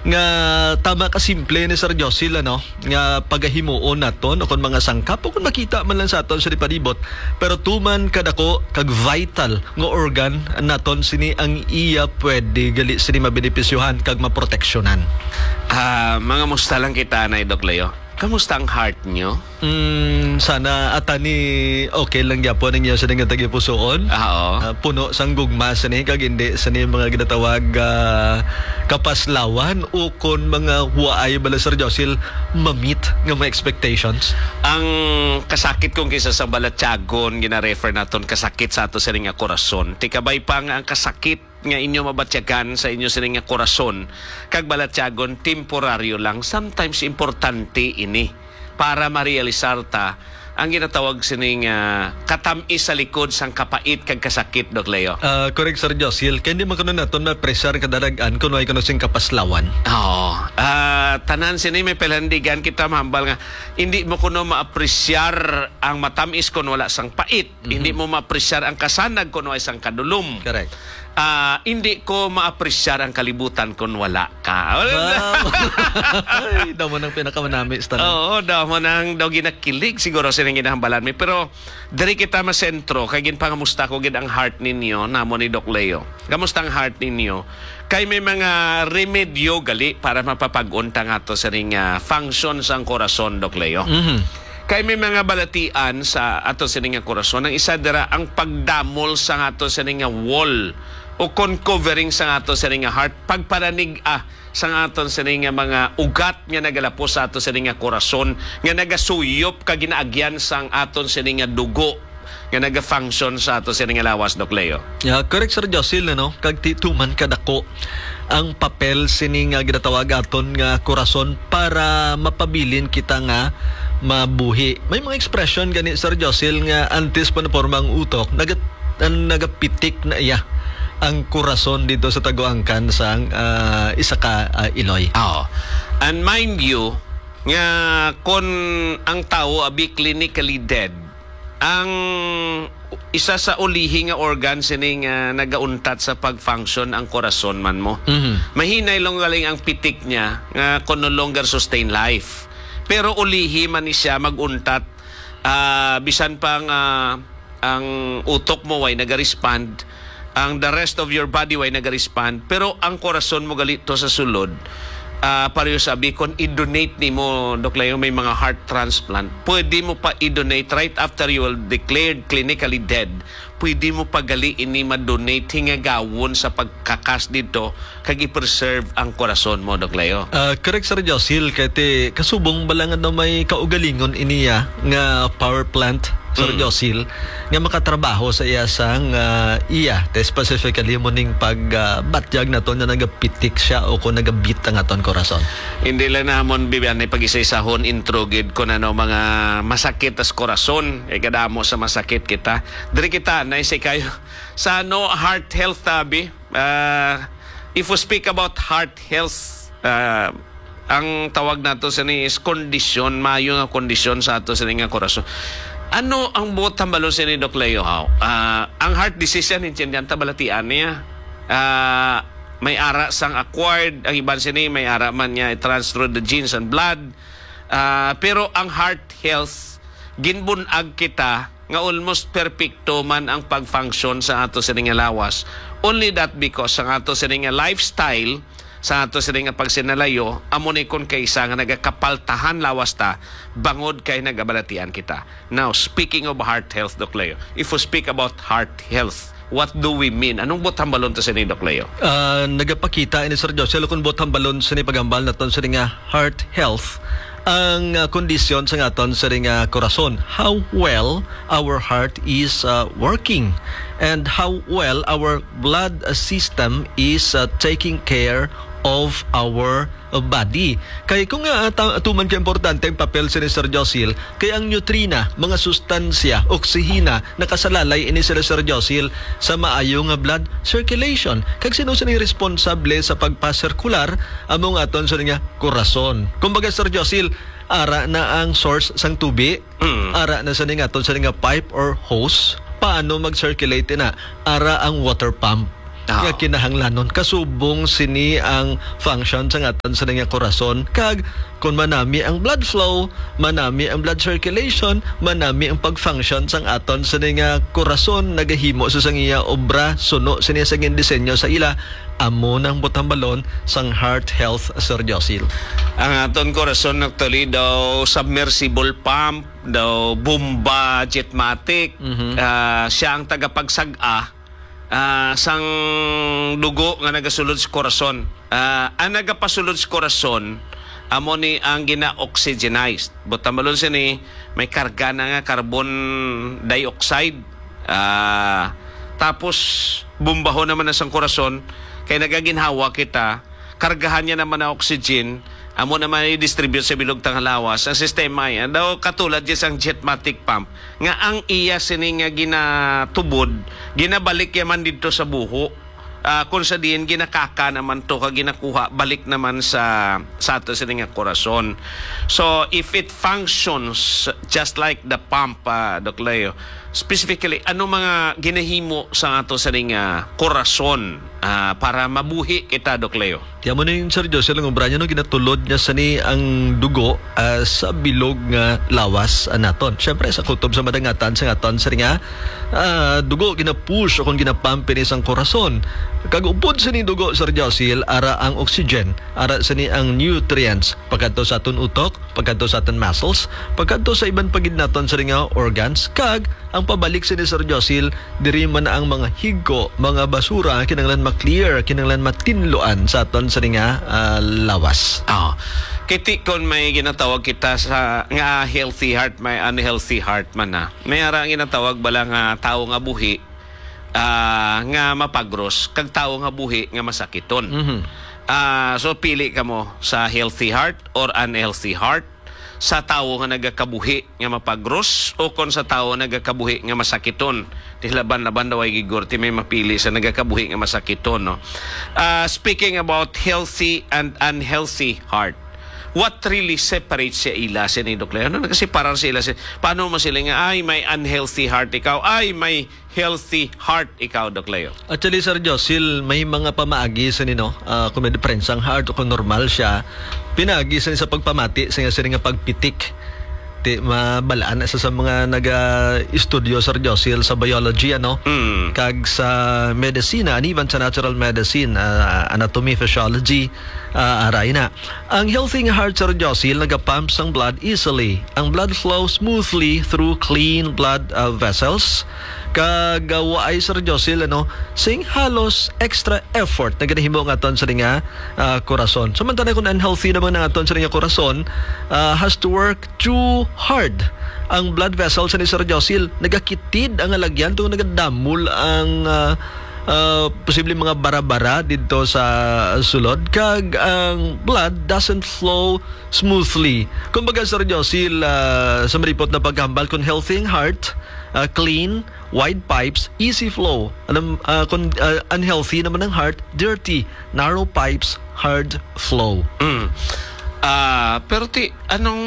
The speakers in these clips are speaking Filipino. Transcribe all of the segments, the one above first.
nga tama ka simple ni Sir Josil nga pagahimuon naton o kon mga sangkap o kon makita man lang sa aton sa palibot, pero tuman kadako kag vital nga organ naton sini ang iya pwede gali sini mabenepisyohan kag maproteksyonan. Mga musta lang kita na Doc Leo. Kamusta ang heart nyo? Sana atani okay lang yapon ang iya sa nga tagipusoon. Puno sang gugma sa ni kag hindi sa ni mga ginatawag kapaslawan o kon mga waay bala Sir Josil ma-meet nga mga expectations. Ang kasakit kong kisa sa balatyagon gina-refer naton kasakit sa ato sa nga korason. Tikabay pa nga ang kasakit nga inyo mabatyagan sa inyo sa nga korason kag balatyagon temporaryo lang, sometimes importante ini para marealisar ta ang ginatawag sining katamis sa likod sang kapait kag kasakit, Doc Leo. Correct, Sir Josil. Kaya hindi man kuno naton ma-pressure kadalagan kung may kuno sing kapaslawan. Tanan sini may pelandigan kita mahambal nga hindi mo kuno maapresyar ang matamis kun wala sang pait. Hindi mo maapresyar ang kasanag kun wala sang kadulom. Correct. Hindi ko maapresyar ang kalibutan kung wala ka. Ay, daw mo nang pinakamanami. Oo, daw mo nang ginakilig siguro silang ginahambalan mi. Pero dari kita masentro, kay ginpangamusta ko gid ang heart ninyo, namo ni Doc Leo. Kamusta ang heart ninyo? Kay may mga remedyo gali para mapapag-unta nga to sa ring function sang korason, Doc Leo. Kay may mga balatian sa ato sa nga korason. Ang isa dira ang pagdamol sa ato sa nga wall o covering sa ato sa nga heart, pagparanig sa aton sa nga mga ugat nga nagalapos sa ato sa nga korason nga nagasuyop ka ginaagyan sang aton sa nga dugo nga naga-function sa ato sa nga lawas, Doc Leo. Correct, Sir Josil, kag tituman kadako ang papel sini nga ginatawag aton nga korason para mapabilin kita nga mabuhi. May mga expression gani, Sir Josil, nga antes pa na porma ang utok nagapitik na iya ang korason dito sa taguangkan sang isa ka Iloy. And mind you nga kon ang tao abi clinically dead, ang isa sa ulihi nga organ sining nagauntat sa pag-function ang korason man mo. Mahinay lang galing ang pitik niya nga kon no longer sustain life. Pero ulihi man ni siya maguntat, bisan pang ang utok mo way naga-respond, ang the rest of your body way naga-respond, pero ang korason mo galito sa sulod, pareho sabi, kung i-donate ni mo, Doc Leo, may mga heart transplant, pwede mo pa i-donate right after you will declared clinically dead. Pwede mo pa gali ini ma-donate hingagawon sa pagkakas dito kag i-preserve ang korason mo, Doc Leo. Correct, Sir Josil, kaya kasubong balangan na may kaugalingon iniya nga power plant, Sir Josil, nga makatrabaho sa iya sang iya, specifically mo ning pagbatyag na to na nagapitik siya o kung nagabit ang aton korason. Hindi lang namon bibiyan ay pag-isa-isahon introgid ko na mga masakit as korason, ay kadamo sa masakit kita. Dari kita naisay kayo sa heart health tabi. If we speak about heart health, ang tawag nato sa ni is kondisyon, mayo nga kondisyon sa ato sa nga korason. Ano ang buot tambalon sa ni Doc Leo? Ang heart disease yan, intindihan tabalatian niya. May ara sang acquired, ang iban sini may ara man niya trans through the genes and blood. Pero ang heart health, ginbunag kita nga almost perfecto man ang pag-function sa ato sa nga lawas. Only that because ang ato sa nga lifestyle, sa ato sa nga pagsinalayo, amon kon kaysa nga nagakapaltahan lawas ta, bangod kay nagabalatian kita. Now, speaking of heart health, Doc Leo, if we speak about heart health, what do we mean? Anong botang balon to sa ni Doc Leo? Nagapakita ini Sir Josel kung botang balon sa ni pagambal naton sa nga heart health ang kondisyon sa aton sa nga korason. How well our heart is working and how well our blood system is taking care of our body. Kaya kung atuman ka importante ang papel sa ni Sir Josil, kaya ang nutrina, mga sustansya, oksihina, nakasalalay ini sila Sir Josil sa maayong blood circulation. Kag sino sa ni responsable sa pagpasirkular among aton sa nga korason. Kumbaga Sir Josil, ara na ang source sang tubi, ara na sa ni aton sa nga pipe or hose, paano mag-circulate na? Ara ang water pump. nga kinahanglanon kasubong sini ang function sa aton sa nga korason kag kung manami ang blood flow, manami ang blood circulation, manami ang pag-function sang aton sa nga korason nagahimo sa sangiya obra suno sini sa disenyo sa ila amo ng butang balon sang heart health, Sir Josil. Ang aton korason actually daw submersible pump, daw bomba jetmatic, siya ang tagapagsag-a sang dugo nga nagasulod sa korason. Ang nagapasulod sa korason amo ni ang gina-oxygenized. Butang balon sini may karga na nga carbon dioxide. Tapos bumbaho naman na sang korason kay nagaginhawa kita, kargahan niya naman na oxygen, amo naman i-distribute sa bilog tang lawas. Ang sistema yan daw katulad yes ang jetmatic pump nga ang iya sini nga ginatubod, ginabalik yaman dito sa buho. Kung sa diin ginakaka naman to kag ginakuha balik naman sa ato sa nga korason. So if it functions just like the pump, Doc Leo, specifically ano mga ginahimo sa ato sa nga korason para mabuhi kita, Doc Leo? Tiyan mo na yung Sir Jose lang umbra niya no, ginatulod niya sa ni ang dugo sa bilog nga lawas naton. Siyempre sa kutob sa madangatan sa aton sa nga dugo ginapush o kung ginapump ni sang korason. Kagupod sa ni dugo, Sir Josil, ara ang oxygen, ara sa ni ang nutrients pagkadto sa aton utok, pagkadto sa aton muscles, pagkadto sa iban pagid naton sa nga organs, kag ang pabalik sa ni Sir Josil diri man ang mga higko, mga basura kinahanglan ma-clear, kinahanglan matinloan sa aton sa nga lawas. Kiti kon may ginatawag kita sa nga healthy heart, may unhealthy heart man na. May ara ginatawag bala nga tawo nga buhi nga mapagros kag tawo nga buhi nga masakiton. So pili ka mo sa healthy heart or unhealthy heart, sa tawo nga nagakabuhi nga mapagros o kon sa tawo nagakabuhi nga masakiton. Ti laban-laban daw ay gigor ti may mapili sa nagakabuhi nga masakiton, no. Speaking about healthy and unhealthy heart, what really separates siya ila si ni Doc Leo? Ano kasi parang sila paano mo sila nga ay may unhealthy heart ikaw, ay may healthy heart ikaw, Doc Leo? Actually, Sir Josil, may mga pamaagi sa nino kung may difference ang heart o kung normal siya, pinagi sa sa pagpamati sa nga pagpitik. Mabalaan na sa mga naga-studio, Sir Josil, sa biology, kag sa medicine, and even sa natural medicine, anatomy, physiology, aray na. Ang healthy heart, Sir Josil, nagapumps ang blood easily. Ang blood flows smoothly through clean blood vessels. Kagawa ay Sir Josil sing halos extra effort na ganahimo nga aton sa nga korason. Samantala kung unhealthy naman ang aton sa nga korason, has to work too hard. Ang blood vessels ni Sir Josil nagakitid ang alagyan tung nagadamol ang posible mga bara-bara dito sa sulod kag ang blood doesn't flow smoothly. Kumbaga Sir Josil, sa maripot na paghambal kung healthy ang heart, clean, wide pipes, easy flow. Kung unhealthy naman ang heart, dirty, narrow pipes, hard flow. Pero anong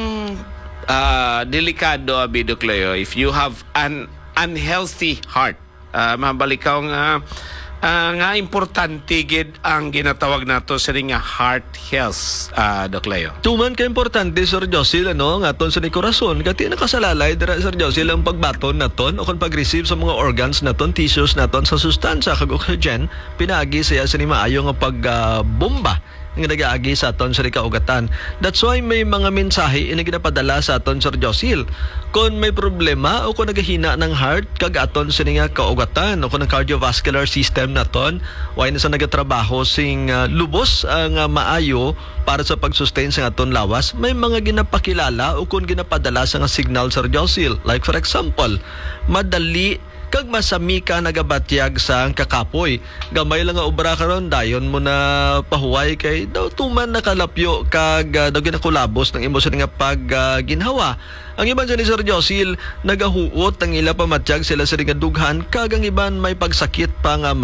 delikado, Doc Leo, if you have an unhealthy heart? Mabalikaw nga importante gid ang ginatawag nato sa nga heart health, Doc Leo. Tuman ka importante, Sir Josil, nga aton sa ni korason, kati nakasalalay dira, Sir Josil, ang pagbaton naton o kung pag-receive sa mga organs naton, tissues naton sa sustansya kag oxygen, pinaagi siya sa ni maayo nga pagbomba nga nag-aagi sa aton sa kaugatan. That's why may mga mensahe na ginapadala sa aton, Sir Josil. Kung may problema o kung nagahina ng heart kag aton sa nga kaugatan o kung ang cardiovascular system naton, why na sa nagatrabaho sing lubos ang maayo para sa pag-sustain sa aton lawas, may mga ginapakilala o kung ginapadala sa nga signal, Sir Josil. Like for example, madali kag masami ka nagabatyag sa kakapoy. Gamay lang nga obra karon, dayon mo na pahuway kay daw tuman nakalapyo kag daw ginakulabos ng emosyon nga ginhawa. Ang iban sa ni Sir Josil, nagahuot ang ila pamatyag sila sa dughan kag ang iban may pagsakit pa nga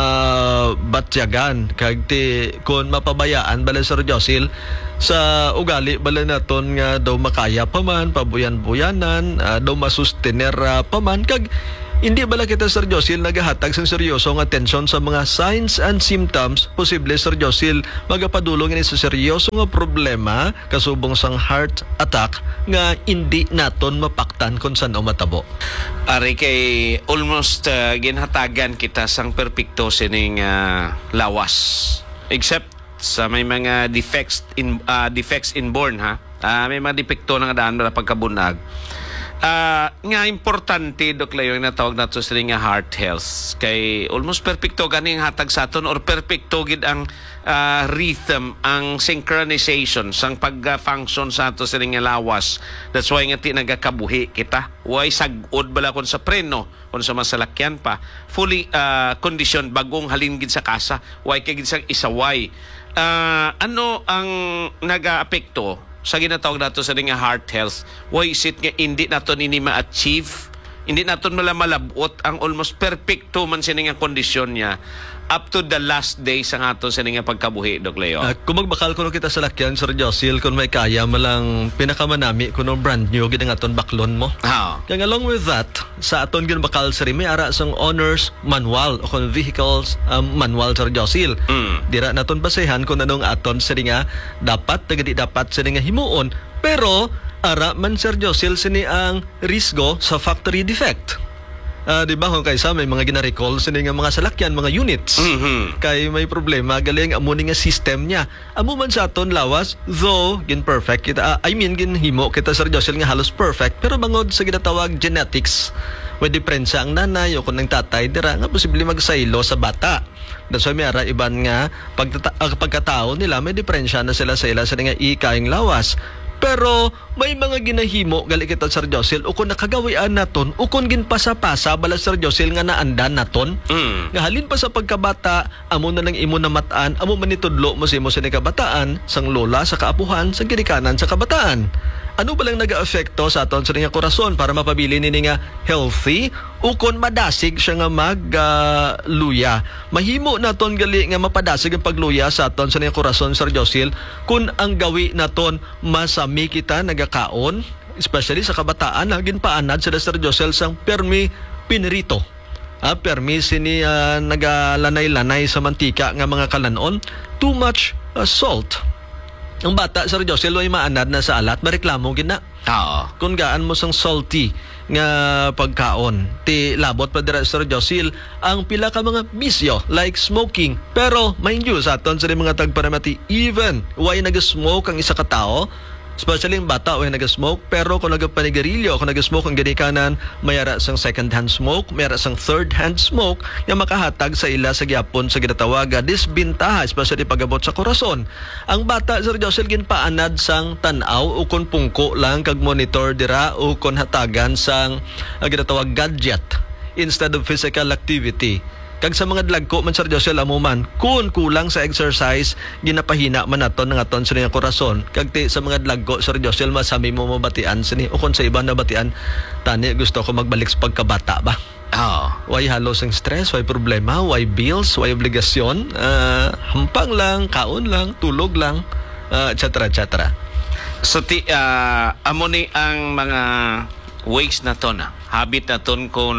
batyagan kag kon mapabayaan bala Sir Josil sa ugali bala naton nga daw makaya pa man, pabuyan-buyanan, daw masustener pa man kag Hindi bala kita, Sir Josil, nagahatag sa seryosong atensyon sa mga signs and symptoms posible, Sir Josil, magapadulong ini sa seryoso nga problema kasubong sang heart attack nga hindi naton mapaktan kung saan o matabo. Ari kay almost ginhatagan kita sang perpekto sining lawas. Except sa may mga defects inborn ha. May mga depekto na nga daan na pagkabunag. Nga importante Dok Leo yung natawag nato sa nga heart health kay almost perfecto ganing hatag sa aton or perfecto gid ang rhythm, ang synchronization sang pag-function sa ato sa nga lawas. That's why nga ti nagakabuhi kita. Why sagod bala kon sa preno, kon sa masalakyan pa. Fully conditioned bagong halin gid sa kasa. Why kay gid sang isaway. Ano ang nagaapekto sa ginatawag nato sa nga heart health? Why is it nga hindi nato nini ma-achieve, hindi nato malabot ang almost perfecto man sini nga kondisyon niya up to the last day sa ato sa nga pagkabuhi, Dok Leo? Kung magbakal kuno kita sa lakyan, Sir Josil, kung may kaya malang pinakamanami kuno brand new gid ang aton baklon mo. Kaya along with that, sa aton gid bakal sir may ara sang owner's manual o kung vehicles manual, Sir Josil. Dira naton basehan kung anong aton sir nga dapat tagadi dapat sir nga himuon, pero ara man, Sir Josil, sini ang risgo sa factory defect. Di ba kung kaysa may mga gina-recall sini nga mga salakyan, mga units. Kay may problema galing amo ni nga system niya. Amo man sa aton lawas, though gin perfect kita, ginhimo kita, Sir Josil, nga halos perfect, pero bangod sa ginatawag genetics, may diferensya ang nanay o kung ng tatay dira nga posible magsaylo sa bata. That's why may ara iban nga pagkatao nila may diferensya na sila sa ila sa nga ikaing lawas. Pero may mga ginahimo gali kita, Sir Josil, o kung nakagawian naton o kung ginpasa-pasa bala, Sir Josil, nga naandan naton. Nga halin pa sa pagkabata, amo na lang imo namataan, amo manitudlo mo sa imo sa kabataan, sang lola sa kaapuhan, sa ginikanan sa kabataan. Ano ba lang nag-aafekto sa aton sa nga korason para mapabili nini nga healthy o kung madasig siya nga magluya. Mahimo naton gali nga mapadasig ang pagluya sa aton sa nga korason, Sir Josil, kung ang gawi naton masami kita nagakaon, especially sa kabataan, naging paanad sila, Sir Josil, sang permi pinirito. Permi sini nagalanay-lanay sa mantika nga mga kalanon, too much salt. Ang bata, Sir Josil, ay maanad na sa alat, mareklamo gina. Kung gaan mo sang salty nga pagkaon, ti labot pa dira, Sir Josil, ang pila ka mga bisyo like smoking. Pero mind you, sa aton sa mga tagparamati, even why nag-smoke ang isa ka tao, especially yung bata o yung nag-smoke, pero kung nagpanigarilyo, kung nag-smoke ang ganikanan, mayara sang second-hand smoke, mayara sang third-hand smoke, yung makahatag sa ila sa gyapon sa ginatawaga disbintaha, especially pagabot sa korason. Ang bata, Sir Josil, ginpaanad sang tanaw o kung pungko lang kag monitor dira o kung hatagan sang ginatawag gadget instead of physical activity. Kag sa mga dlagko man, Sir Josil, amo man kun kulang sa exercise ginapahina man naton ng aton sa nga korason. Kag ti sa mga dlagko, Sir Josil, masami mo mabatian sini o kun sa iba na batian tani gusto ko magbalik sa pagkabata ba. Why halos ang stress, why problema, why bills, why obligasyon, hampang lang, kaon lang, tulog lang, etc. So amo ni ang mga ways na to na habit naton kung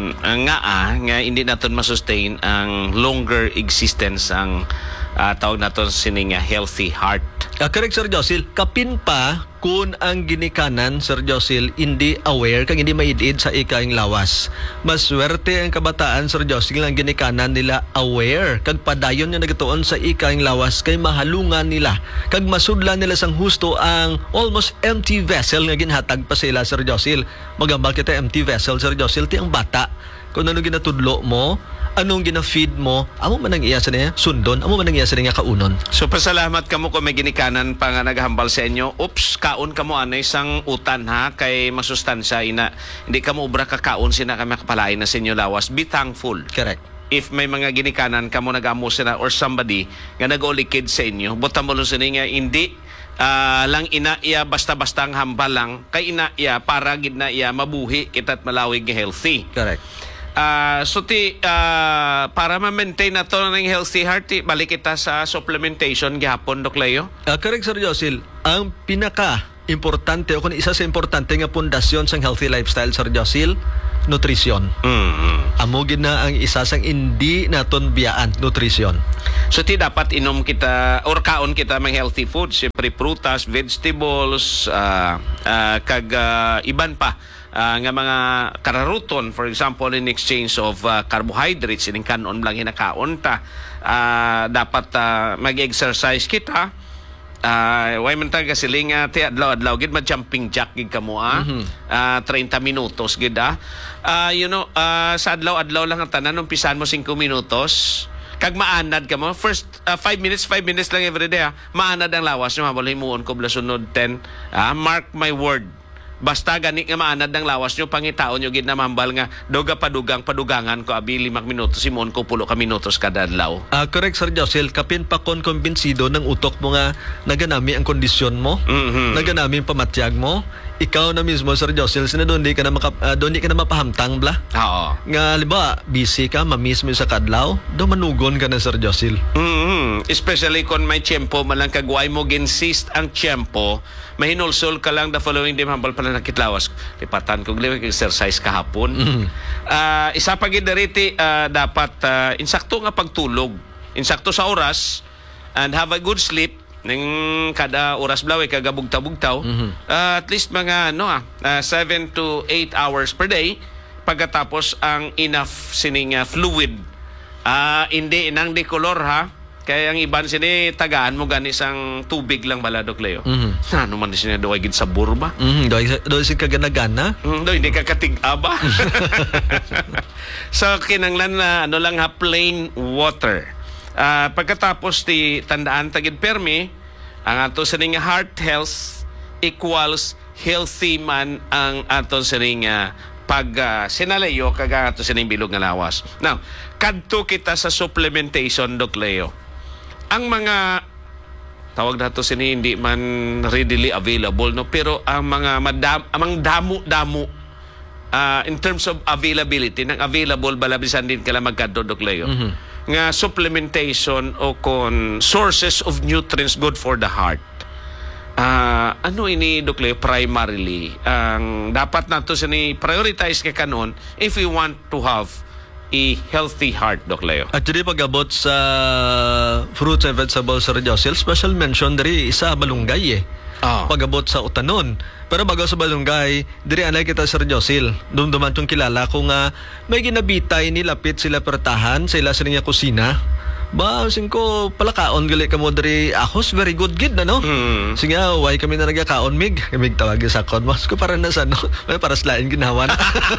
nga hindi naton masustain ang longer existence ang tawag naton sini nga healthy heart. Correct, Sir Josil. Kapin pa kung ang ginikanan, Sir Josil, hindi aware kag hindi maidid sa ikaing lawas. Maswerte ang kabataan, Sir Josil, ang ginikanan nila aware kag padayon nga nagatuon sa ikaing lawas kay mahalungan nila kag masudlan nila sang husto ang almost empty vessel nga ginhatag pa sila, Sir Josil. Magambal kita empty vessel, Sir Josil, ti ang bata. Kung ano ginatudlo mo, anong gina-feed mo, amo man ang iya sa niya sundon, amo man ang iya sa niya kaunon. So pasalamat kamo kung may ginikanan pa nga naghambal sa inyo. Oops, kaon kamo anay sang utan ha kay masustansya ina. Hindi kamo ubra ka kaon sina kami kapalain na sa inyo lawas. Be thankful. Correct. If may mga ginikanan kamo nagamo sila or somebody nga nag-ulikid sa inyo, butan mo sa nga hindi lang ina iya basta-basta ang hambal lang kay ina iya para gid na iya mabuhi kita't malawig nga healthy. Correct. Para ma-maintain na to ng healthy heart, balik kita sa supplementation gihapon, Dok Leo. Correct, Sir Josil. Ang pinaka-importante o kung isa sa importante nga pundasyon sa healthy lifestyle, Sir Josil, nutrisyon. Amo gid na ang isa sang hindi naton biyaan, nutrisyon. So ti dapat inom kita or kaon kita mga healthy foods, siyempre prutas, vegetables, kag iban pa nga mga kararuton, for example in exchange of carbohydrates, ining kanon lang hinakaon ta. Dapat mag-exercise kita. Way man taga siling ti adlaw-adlaw gid ma-jumping jack gid kamo 30 minutos gid sa adlaw-adlaw lang ang tanan umpisan mo 5 minutos kag maanad ka mo first 5 minutes lang every day maanad ang lawas nyo habang himuon ko blasunod 10 mark my word. Basta gani nga maanad ng lawas nyo, pangitaon nyo gid na mambal nga doga padugangan ko abi 5 minutos, simon ko 10 ka minutos kada adlaw. Correct, Sir Josel. Kapin pa kon kumbinsido ng utok mo nga naganami ang kondisyon mo, naganami ang pamatyag mo. Ikaw na mismo, Sir Josel, doon di ka na mapahamtang bla. Oo. Nga, liba, busy ka, mamiss mo sa kadlaw, do manugon ka na, Sir Josel. Especially kung may tiyempo, malang kagway mo ginsist ang tiyempo, mahinulsol ka lang the following day, mahambal pala nakitlawas. Lipatan ko, exercise kahapon. Isa pa gidariti, dapat insakto nga pagtulog. Insakto sa oras, and have a good sleep, ng kada oras blaw kaga bugtaw-bugtaw at least mga 7 to 8 hours per day pagkatapos ang enough sining fluid hindi inang di kolor ha kaya ang iban sini tagaan mo gani sang tubig lang baladok Leo ano man sini doy gid sabor ba doy si kagana-gana doy hindi ka katig-aba so kinanglan na lang plain water. Pagkatapos ti tandaan tagid permi ang ato sining heart health equals healthy man ang ato sining pag sinalayo kag ato sining bilog nga lawas. Now, kadto kita sa supplementation Doc Leo. Ang mga tawag nato sini hindi man readily available no pero ang mga amang damo in terms of availability ng available balabisan din kala magkadto Doc Leo. Nga supplementation o kon sources of nutrients good for the heart. Ano ini Doc Leo primarily ang dapat nato sini prioritize ka kanon if we want to have a healthy heart Doc Leo. Actually pag-abot sa fruits and vegetables Sir Josel, special mention diri isa malunggay pag-abot sa utanon. Pero bago sa balunggay, diri anay kita Sir Josel. Dumduman tong kilala ko nga may ginabitay ni lapit sila pertahan sa ila sa niya kusina. Ba, ko palakaon gali ka mo diri ahos, very good gid na no. Sige, why kami na nagakaon mig tawag sa kon mas ko para na sa no, para sa lain ginawa na.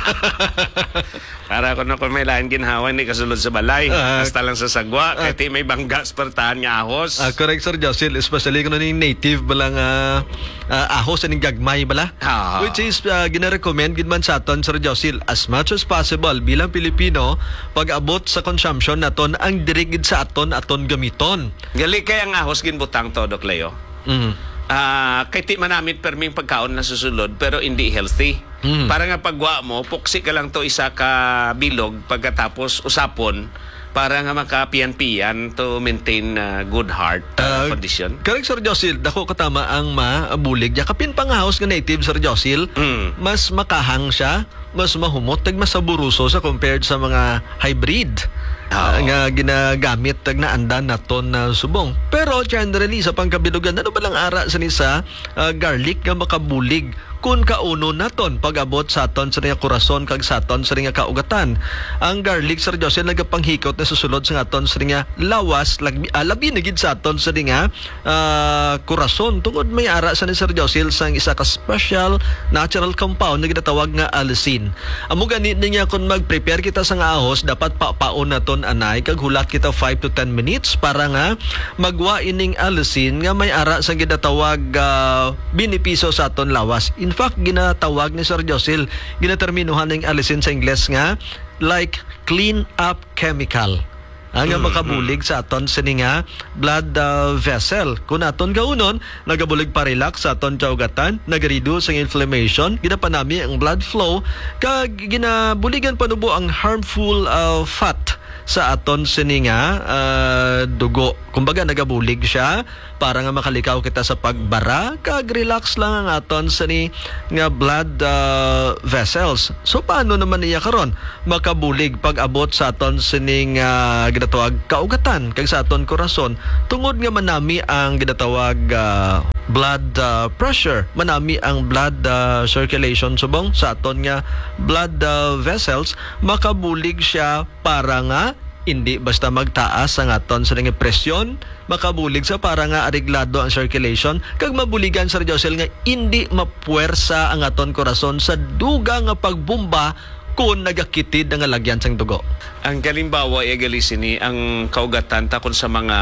Para ko na kung may lain ginhawa ni kasulod sa balay basta lang sa sagwa kahit may banggas pertahan nga ahos. Correct Sir Josel, especially kung ning native balang ahos aning gagmay bala. Which is gina-recommend gid man sa aton Sir Josel as much as possible bilang Pilipino pag-abot sa consumption naton ang dirigid sa aton gamiton. Gali kay ang ahos ginbutang to Doc Leo. Kay ti manamit perming pagkaon na susulod pero hindi healthy. Para nga pagwa mo, puksi ka lang to isa ka bilog pagkatapos usapon para nga makapian-pian to maintain good heart condition. Correct Sir Josel, dako katama ang mabulig. Yakapin pang house nga native Sir Josel, mas makahang siya, mas mahumot, mas saburuso sa compared sa mga hybrid. Nga ginagamit tag naandan naton na subong. Pero generally sa pangkabilugan ano ba lang ara sa nisa garlic nga makabulig kun kauno naton pag-abot sa aton sa nga korason kag sa aton sa nga kaugatan. Ang garlic Sir Josel nagapanghikot na susulod sa aton sa nga lawas labi na gid sa aton sa nga korason tungod may ara sa ni Sir Josel sang isa ka special natural compound na ginatawag nga allicin. Amo gani niya kun mag-prepare kita sa nga ahos dapat papaon naton anay kag hulat kita 5 to 10 minutes para nga magwa ining allicin nga may ara sa ginatawag benepisyo sa aton lawas. In fact, ginatawag ni Sir Josel, ginaterminuhan ng allicin sa Ingles nga like clean up chemical. Ang makabulig sa aton sininga blood vessel. Kung aton gaunon, nagabulig pa relax sa aton kaugatan, nag-reduce ang inflammation, ginapanami ang blood flow, kag ginabuligan panubo ang harmful fat sa aton sini nga dugo. Kumbaga nagabulig siya para nga makalikaw kita sa pagbara, kag relax lang ang aton sini nga blood vessels. So paano naman iya karon makabulig pag abot sa aton sini nga ginatawag kaugatan kag sa aton korason tungod nga manami ang ginatawag blood pressure, manami ang blood circulation subong sa aton nga blood vessels, makabulig siya para nga hindi basta magtaas ang aton sa nga presyon, makabulig sa para nga areglado ang circulation, kag mabuligan Sir Josel nga hindi mapuwersa ang aton korason sa duga nga pagbumba kung nagakitid ang lagyan sang dugo. Ang kalimbawa ni ang kaugatan takon sa mga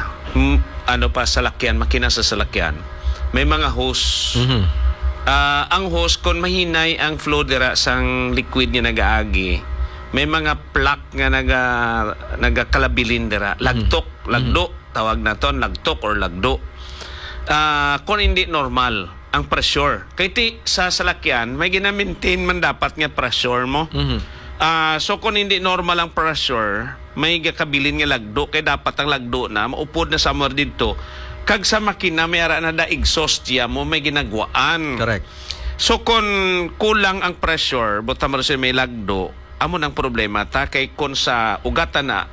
salakyan, makina sa salakyan. May mga hose. Ang hose kon mahinay ang flow dira sang liquid nga nagaagi. May mga plaque nga nagakalabilin dira. Lagdo, tawag naton lagtok or lagdo. Kung hindi normal ang pressure. Kaya sa salakyan, may gina-maintain man dapat nga pressure mo. So kung hindi normal ang pressure, may gakabilin nga lagdo. Kaya dapat ang lagdo na, maupod na somewhere dito. Kag sa makina, may ara na da exhaust ya mo, may ginagwaan. Correct. So kung kulang ang pressure, buta mo rin may lagdo, amo nang problema ta kay kun sa ugatan na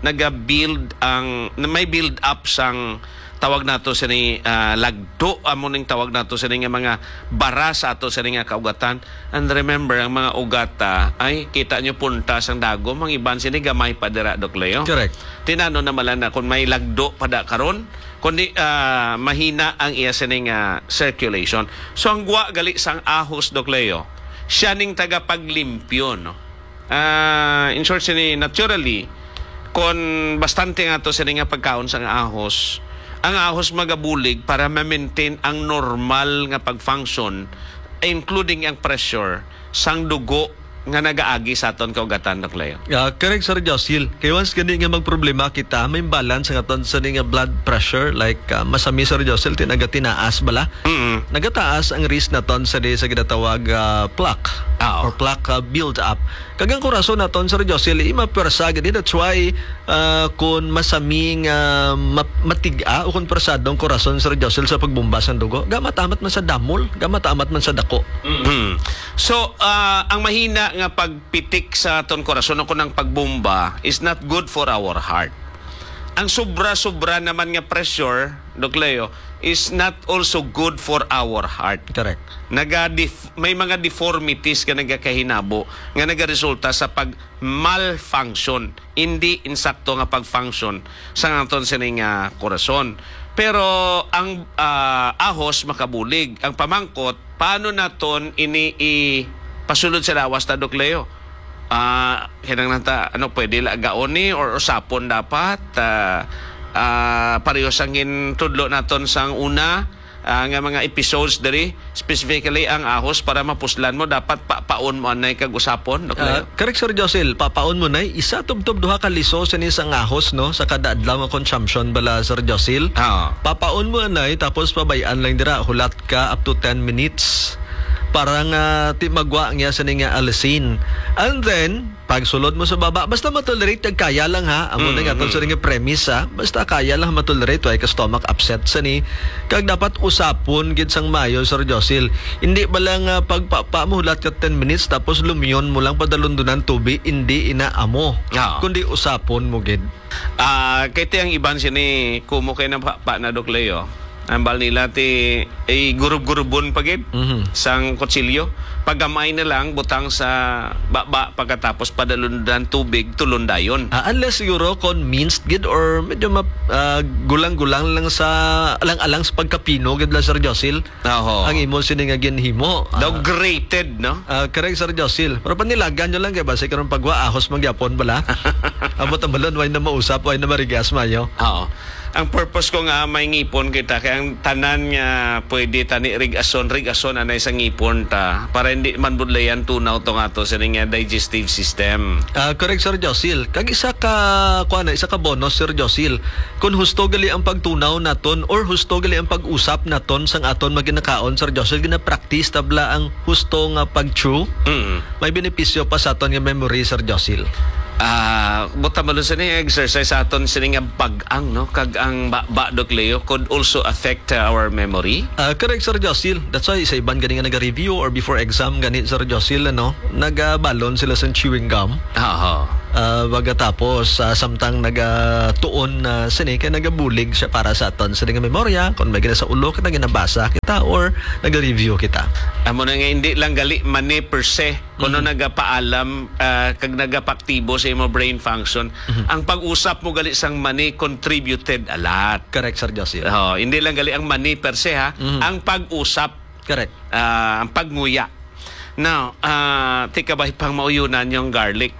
may build up sang tawag nato sa ni lagdo, amo ning tawag nato sa ni nga mga bara sa ato sa ni nga kaugatan. And remember, ang mga ugata ay kita nyo punta sang dagom, ang iban sini gamay pa dira, Dok Leo. Correct. Tinano na malan na kung may lagdo pada karon, kundi mahina ang iya sa ni nga circulation. So ang guwa gali sang ahos, Dok Leo, siya ning tagapaglimpyo, no? In short, sini naturally, kung bastante nga to sini nga pagkaon sa ahos, ang ahos magabulig para ma-maintain ang normal nga pag-function, including ang pressure sang dugo nga nagaagi sa aton kaugatan, Dok Leo. Correct, Sir Josil. Kaya once gani nga magproblema kita, may balance ang aton sa nga blood pressure, like masami, Sir Josil, tinaas bala. Nagataas ang risk naton sa ginatawag plaque or plaque build up. Kagang korason naton, Sir Josil, imapersa gani. That's why kung masaming matiga o kung persadong korason, Sir Josil, sa pagbumbas ng dugo, gamatamat man sa damol, gamatamat man sa dako. So ang mahina nga pagpitik sa aton korason ko ng pagbomba is not good for our heart. Ang sobra-sobra naman nga pressure, Dok Leo, is not also good for our heart. Correct. May mga deformities ka nagakahinabo nga nagaresulta sa pag-malfunction, hindi insakto nga pag-function sa aton sining korason. Pero ang ahos makabulig. Ang pamangkot, paano naton pasulod sa lawas ta, Dok Leo? Kinang nata, pwede lagaon ni or usapon dapat? Pareho sangin tudlo naton sang una nga mga episodes diri, specifically ang ahos para mapuslan mo, dapat papaon mo anay kag usapon, Dok Leo? Correct, Sir Josel. Papaon mo na isa tubtob duha ka liso sa isang ahos, no, sa kada adlaw nga consumption bala, Sir Josel. Papaon mo anay tapos pabayaan lang dira, hulat ka up to 10 minutes. Parang magwa niya sa nga alisin. And then, pag sulod mo sa baba, basta matolerate, kaya lang ha. Amo na nga sa nga premise ha. Basta kaya lang matolerate, ay ka stomach upset sa ni. Kag dapat usapon gid sang mayo, Sir Josil. Hindi ba lang pagpapamulat ka 10 minutes tapos lumiyon mo lang padalundunan tubig, hindi inaamo. Kundi usapon mo gid. Kaya ang iban sini kumo kay na pa na, Dok Leo. Ambal nila gurub-gurubon pagid sang kutsilyo. Pagamay na lang butang sa baba pagkatapos padalundan tubig tulundayon. Unless siguro kung minced gid or medyo gulang-gulang lang sa alang-alang sa pagkapino gid lang, Sir Josil. Ang imo sini nga ginhimo. Daw grated, no? Correct, Sir Josil. Pero panilagan nyo lang kay base karon pagwa ahos magyapon bala. Abot ang balon way na mausap, way na marigas mayo. Ang purpose ko nga may ngipon kita kaya ang tanan nga pwede tani rigason anay sa ngipon ta para hindi man budlayan tunaw to nga to sa nga digestive system. Correct, Sir Josil. Kag isa ka bonus, Sir Josil. Kung husto gali ang pagtunaw naton or husto gali ang pag-usap naton sang aton maginakaon, Sir Josil, gina-practice tabla ang husto nga pag-chew. May benepisyo pa sa aton nga memory, Sir Josil. Buta malo sa ni exercise aton sini nga pag-ang no kag ang ba Doc Leo could also affect our memory. Correct, Sir Josil. That's why sa iban gani nga naga-review or before exam gani, Sir Josil, nagabalon sila sa chewing gum. Baga tapos samtang nagatuon na sini kay nagabulig siya para sa aton sa nga memorya kung may gina sa ulo kita ginabasa kita or naga-review kita. Amo na nga hindi lang gali mani per se kuno nagapaalam kag nagapaktibo sa imo brain function. Ang pag-usap mo gali sang mani contributed a lot. Correct, Sir Josil. Hindi lang gali ang mani per se ha. Ang pag-usap. Correct. Ang pagnguya. Now, tika ba pang mauyunan yung garlic?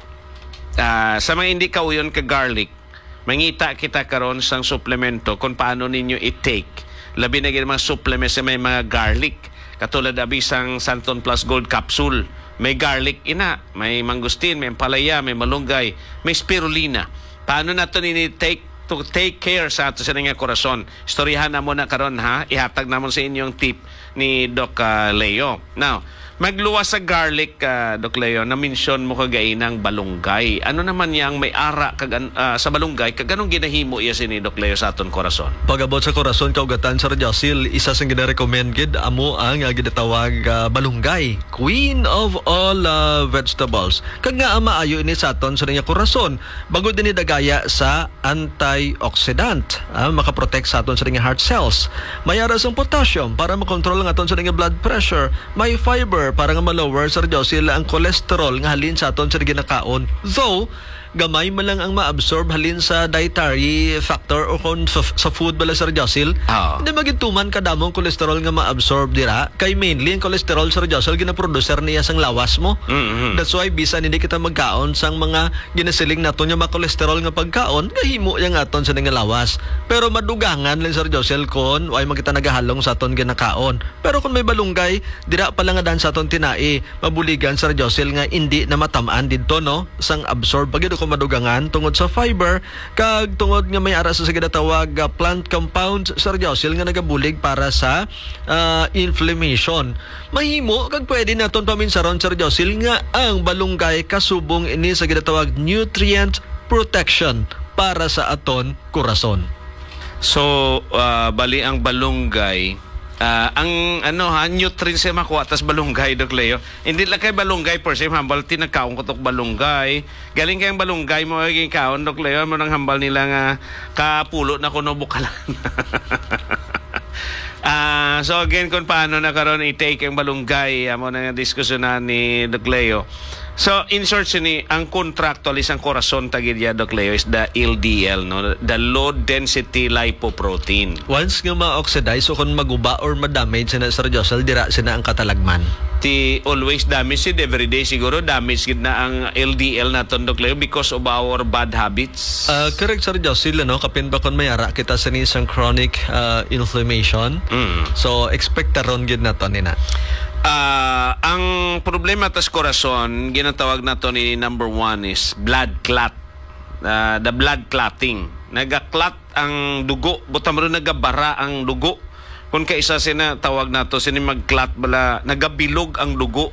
Sa mga hindi kauyon ka garlic, mangita kita karon sang suplemento kung paano ninyo i-take. Labi na mga supplements sa may mga garlic. Katulad abisang Santon Plus Gold Capsule. May garlic ina, may mangustin, may palaya, may malunggay, may spirulina. Paano nato ni-take to take care sa ato sa nga korason? Istoryahan na mo na karon ha. Ihatag namon sa inyong tip ni Doc Leo. Now, magluwas sa garlic, Doc Leo, na-mention mo kagainang balunggay. Ano naman yang may ara sa balunggay? Kaganong ginahimo iya sini Doc Leo sa aton korason? Pag-abot sa korason, kaugatan, Sir Josil, isa sa gina-recommend gid amo ang ginatawag balunggay. Queen of all vegetables. Kag nga maayo ini sa aton sa nga korason. Bago din dagaya sa antioxidant. Makaprotect sa aton sa nga heart cells. May aras ang potassium para makontrol ang aton sa nga blood pressure. May fiber para nga ma-lower, Sir Josil, ang cholesterol nga halin sa aton sa ginakaon. Though, gamay man lang ang ma-absorb halin sa dietary factor o kung sa food bala, Sir Josil. Hindi magintuman kadamong cholesterol nga ma-absorb dira. Kay mainly ang cholesterol, Sir Josil, ginaproducer niya sang lawas mo. That's why bisan hindi kita magkaon sang mga ginasiling naton nga ma-cholesterol nga pagkaon, kahimo yang aton sa nga lawas. Pero madugangan lang, Sir Josil, kon way magkita nagahalong sa aton ginakaon. Pero kung may balunggay, dira pa lang nga dan sa aton tinai, mabuligan, Sir Josil, nga hindi na matamaan didto no sang absorb pagid kung madugangan tungod sa fiber kag tungod nga may aras sa ginatawag plant compounds, Sir Josil, nga nagabulig para sa inflammation. Mahimo kag pwede naton paminsaron, Sir Josil, nga ang balunggay kasubong ini sa ginatawag nutrient protection para sa aton korason. So, bali ang balunggay ang nutrients siya makuha tas balunggay, Doc Leo. Hindi lang kay balunggay per se, hambal tinagkaon ko tok balunggay. Galing kayong balunggay mo kay kaon, Doc Leo, mo nang hambal nila nga kapulo na kuno bukalan. So again, kung paano na karon i-take ang balunggay, amo na nga diskusyonan ni Doc Leo. So, in short, ang contractual isang korason tagilya, Doc Leo, is the LDL, no? The low density lipoprotein. Once nga ma-oxidize o kung maguba or ma-damage na, Sir Josil, dira sina ang katalagman. Ti always damage it every day siguro damage gid na ang LDL naton, Doc Leo, because of our bad habits. Correct, Sir Josil, kapin ba kon mayara kita sa isang chronic inflammation. So expect taron gid naton nina. Ang problema tas korason, ginatawag nato ni number 1 is blood clot. The blood clotting. Nagaklat ang dugo, buta mo rin nagabara ang dugo. Kung kaisa sina tawag nato sini magclot bala, nagabilog ang dugo.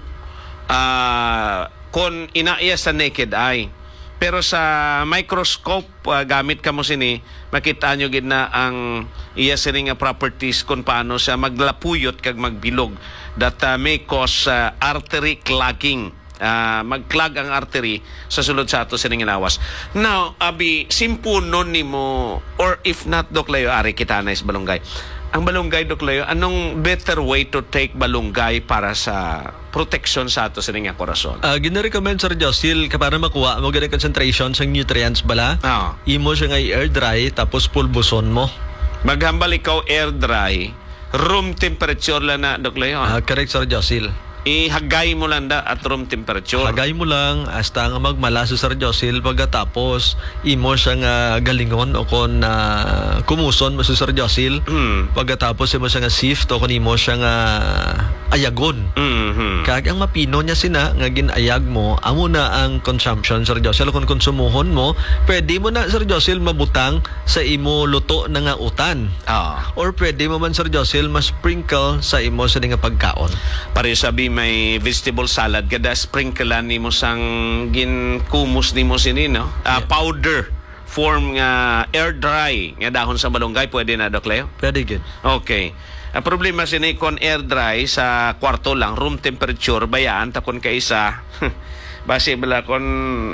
Kung inaiya sa naked eye. Pero sa microscope, gamit ka mo sini, makita nyo gid na ang iya sini nga properties kung paano siya maglapuyot kag magbilog that may cause artery clogging. Mag-clog ang artery sa sulod sa ato sining lawas. Now, abi, simpunon ni mo, or if not, Doc Leo, ari kita na is balunggay. Ang balunggay, Doc Leo, anong better way to take balunggay para sa protection sa ato sining korason? Gina-recommend, Sir Josil, para makuha mo ganang concentration sa nutrients bala. Imo siya nga i-air dry, tapos pulbuson mo. Maghambal ikaw air dry, room temperature lang na, Doc Leo. Correct, Sir Josil. Ihagay mo lang at room temperature. Hagay mo lang hasta nga magmala sa Sir Josil, pagkatapos imo siya nga galingon o kon kumuson mo sa Sir Josil. Pagkatapos imo siya nga sift o kon imo siya nga ayagon. Kag ang mapino niya sina nga ginayag mo, amo na ang consumption, Sir Josil. Kung konsumuhon mo, pwede mo na, Sir Josil, mabutang sa imo luto na nga utan. Or pwede mo man, Sir Josil, mas sprinkle sa imo sa nga pagkaon. Pare sabi may vegetable salad kada sprinklean nimo sang ginkumus nimo sini no. Powder form nga air dry nga dahon sa malunggay pwede na Doc Leo? Pwede good. Okay. Ang problema sini kon air dry sa kwarto lang room temperature bayaan ta kon kaisa base bala kon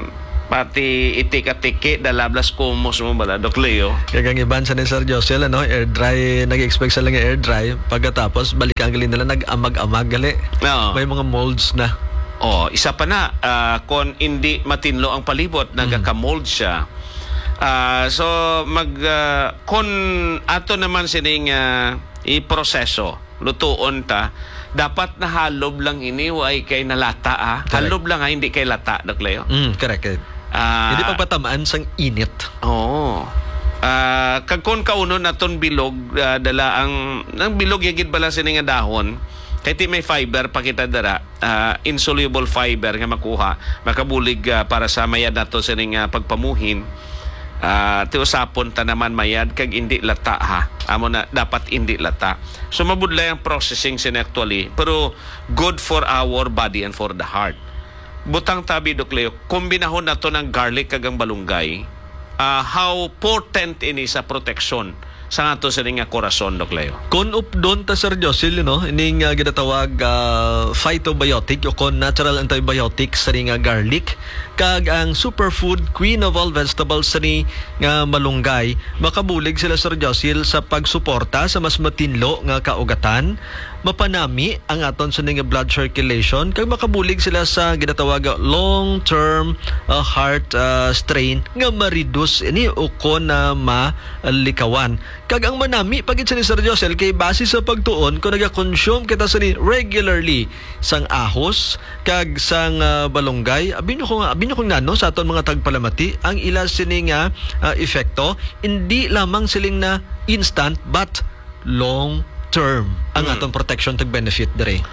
pati itik-atiki dalablas kumos mo bala Doc Leo. Kaya iban sa ni Sir Josel, air dry, nag-expect sa lang air dry. Pagkatapos, balik ang galing nila, nag-amag-amag gali. No. May mga molds na. Isa pa na, kung hindi matinlo ang palibot, nagka-mold siya. So, kung ato naman sining i-proseso, lutuon ta, dapat na halob lang ini, ay kay nalata. Halob lang hindi kay lata, Doc Leo. Correct. Hindi pagpatamaan sang init. Oo. Kag kon kauno naton bilog dala ang bilog yagid bala sini nga dahon kay ti may fiber pakita dara insoluble fiber nga makuha makabulig para sa mayad nato sini nga pagpamuhin. Ti usapon ta naman mayad kag indi lata ha. Amo na dapat indi lata. So mabudlay ang processing sin actually pero good for our body and for the heart. Butang tabi Doc Leo, kombinahon na to ng garlic kagang balunggay. How potent ini sa protection sa ato sa nga korason, Doc Leo. Kung updon ta Sir Josil, ining ginatawag phytobiotic o kon natural antibiotic sa nga garlic kag ang superfood queen of all vegetables sa nga malunggay makabulig sila Sir Josil sa pagsuporta sa mas matinlo nga kaugatan, mapanami ang aton sa nga blood circulation kag makabulig sila sa ginatawag long-term heart strain nga ma-reduce ini o kon na malikawan. Kag ang manami pagit sa ni Sir Josel kay base sa pagtuon kung naga-consume kita sa ni regularly sang ahos kag sang balunggay abinyo kong nano sa aton mga tagpalamati ang ila sini nga epekto hindi lamang siling na instant but long term ang aton protection tag benefit dere.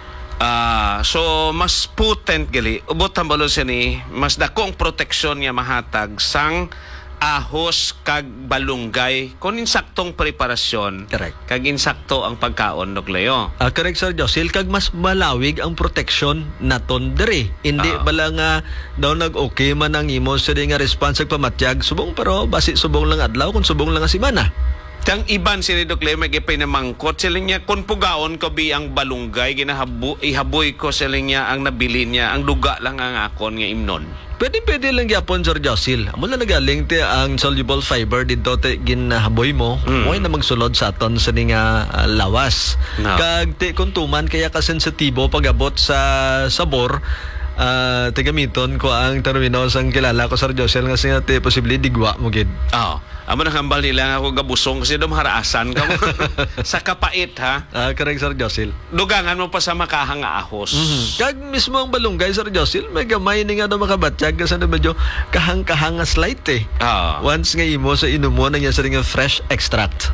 So mas potent gali ubot tambalo sini mas dakong proteksyon nga mahatag sang ahos kag balunggay kung insaktong preparasyon. Correct. Kag insakto ang pagkaon, Doc Leo. Correct, Sir Josil. Kag mas malawig ang protection naton dere. Hindi bala nga daw nag-okay man ang imo sa nga response sa pamatyag. Subong pero basi subong lang adlaw kung subong lang nga simana. Tang iban si Doc Leo may gipay na mangkot sila niya kung pugaon ko bi ang balunggay ihaboy ko sila niya ang nabili niya ang duga lang ang akon nga imnon. Pwede lang gyapon Sir Josil. Amo na nagaling ti ang soluble fiber dito te ginahaboy mo. Moy na magsulod sa aton sa nga lawas. No. Kag ti kuntuman kaya ka sensitibo pagabot sa sabor. Gamiton ko ang termino sang kilala ko Sir Josel nga siya te posible digwa mo gid. Amo nang hambal nila ako gabusong kasi dum haraasan ka mo. Sa kapait ha. Correct Sir Josel. Dugangan mo pa sa makahang ahos. Kag mismo ang balunggay Sir Josel may gamay ni nga daw makabatsyag kasi na medyo kahang-kahang slight eh. Once nga imo sa inumo na niya sa nga fresh extract.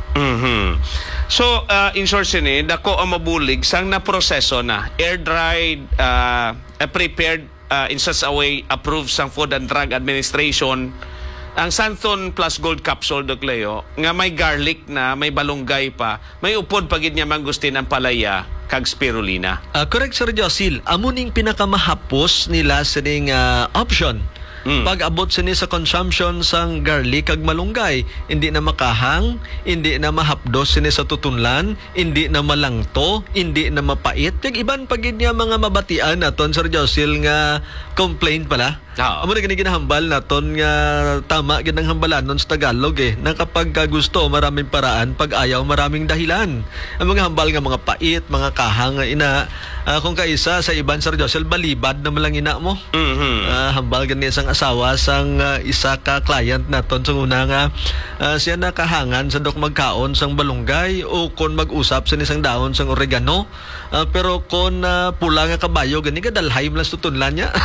So in short sini dako ang mabulig sang na proseso na air dried prepared in such a way approved sang Food and Drug Administration ang Santon Plus Gold Capsule, Doc Leo, nga may garlic na, may balunggay pa, may upod pagid niya mangustin ang palaya kag spirulina. Correct Sir Josil. Amo ning pinakamahapos nila sa option. Pag abot sini sa consumption sang garlic kag malunggay, hindi na makahang, hindi na mahapdos sini sa tutunlan, hindi na malangto, hindi na mapait. Kag iban pagid niya mga mabatian naton Sir Josil nga complaint pala. Amo na ginahambal naton nga tama gid ang hambalanon sa Tagalog na kapag gusto maraming paraan, pag ayaw maraming dahilan. Ang mga hambal nga mga pait, mga kahang ina kung kaisa sa iban Sir Josel balibad na malang ina mo. Hambal gani sang asawa sang isa ka client naton sa una nga siya nakahangan sa dok magkaon sang balunggay o kon mag-usap sa isang daon sang oregano pero kon pula nga kabayo gani kadalhay lang tutunlan niya.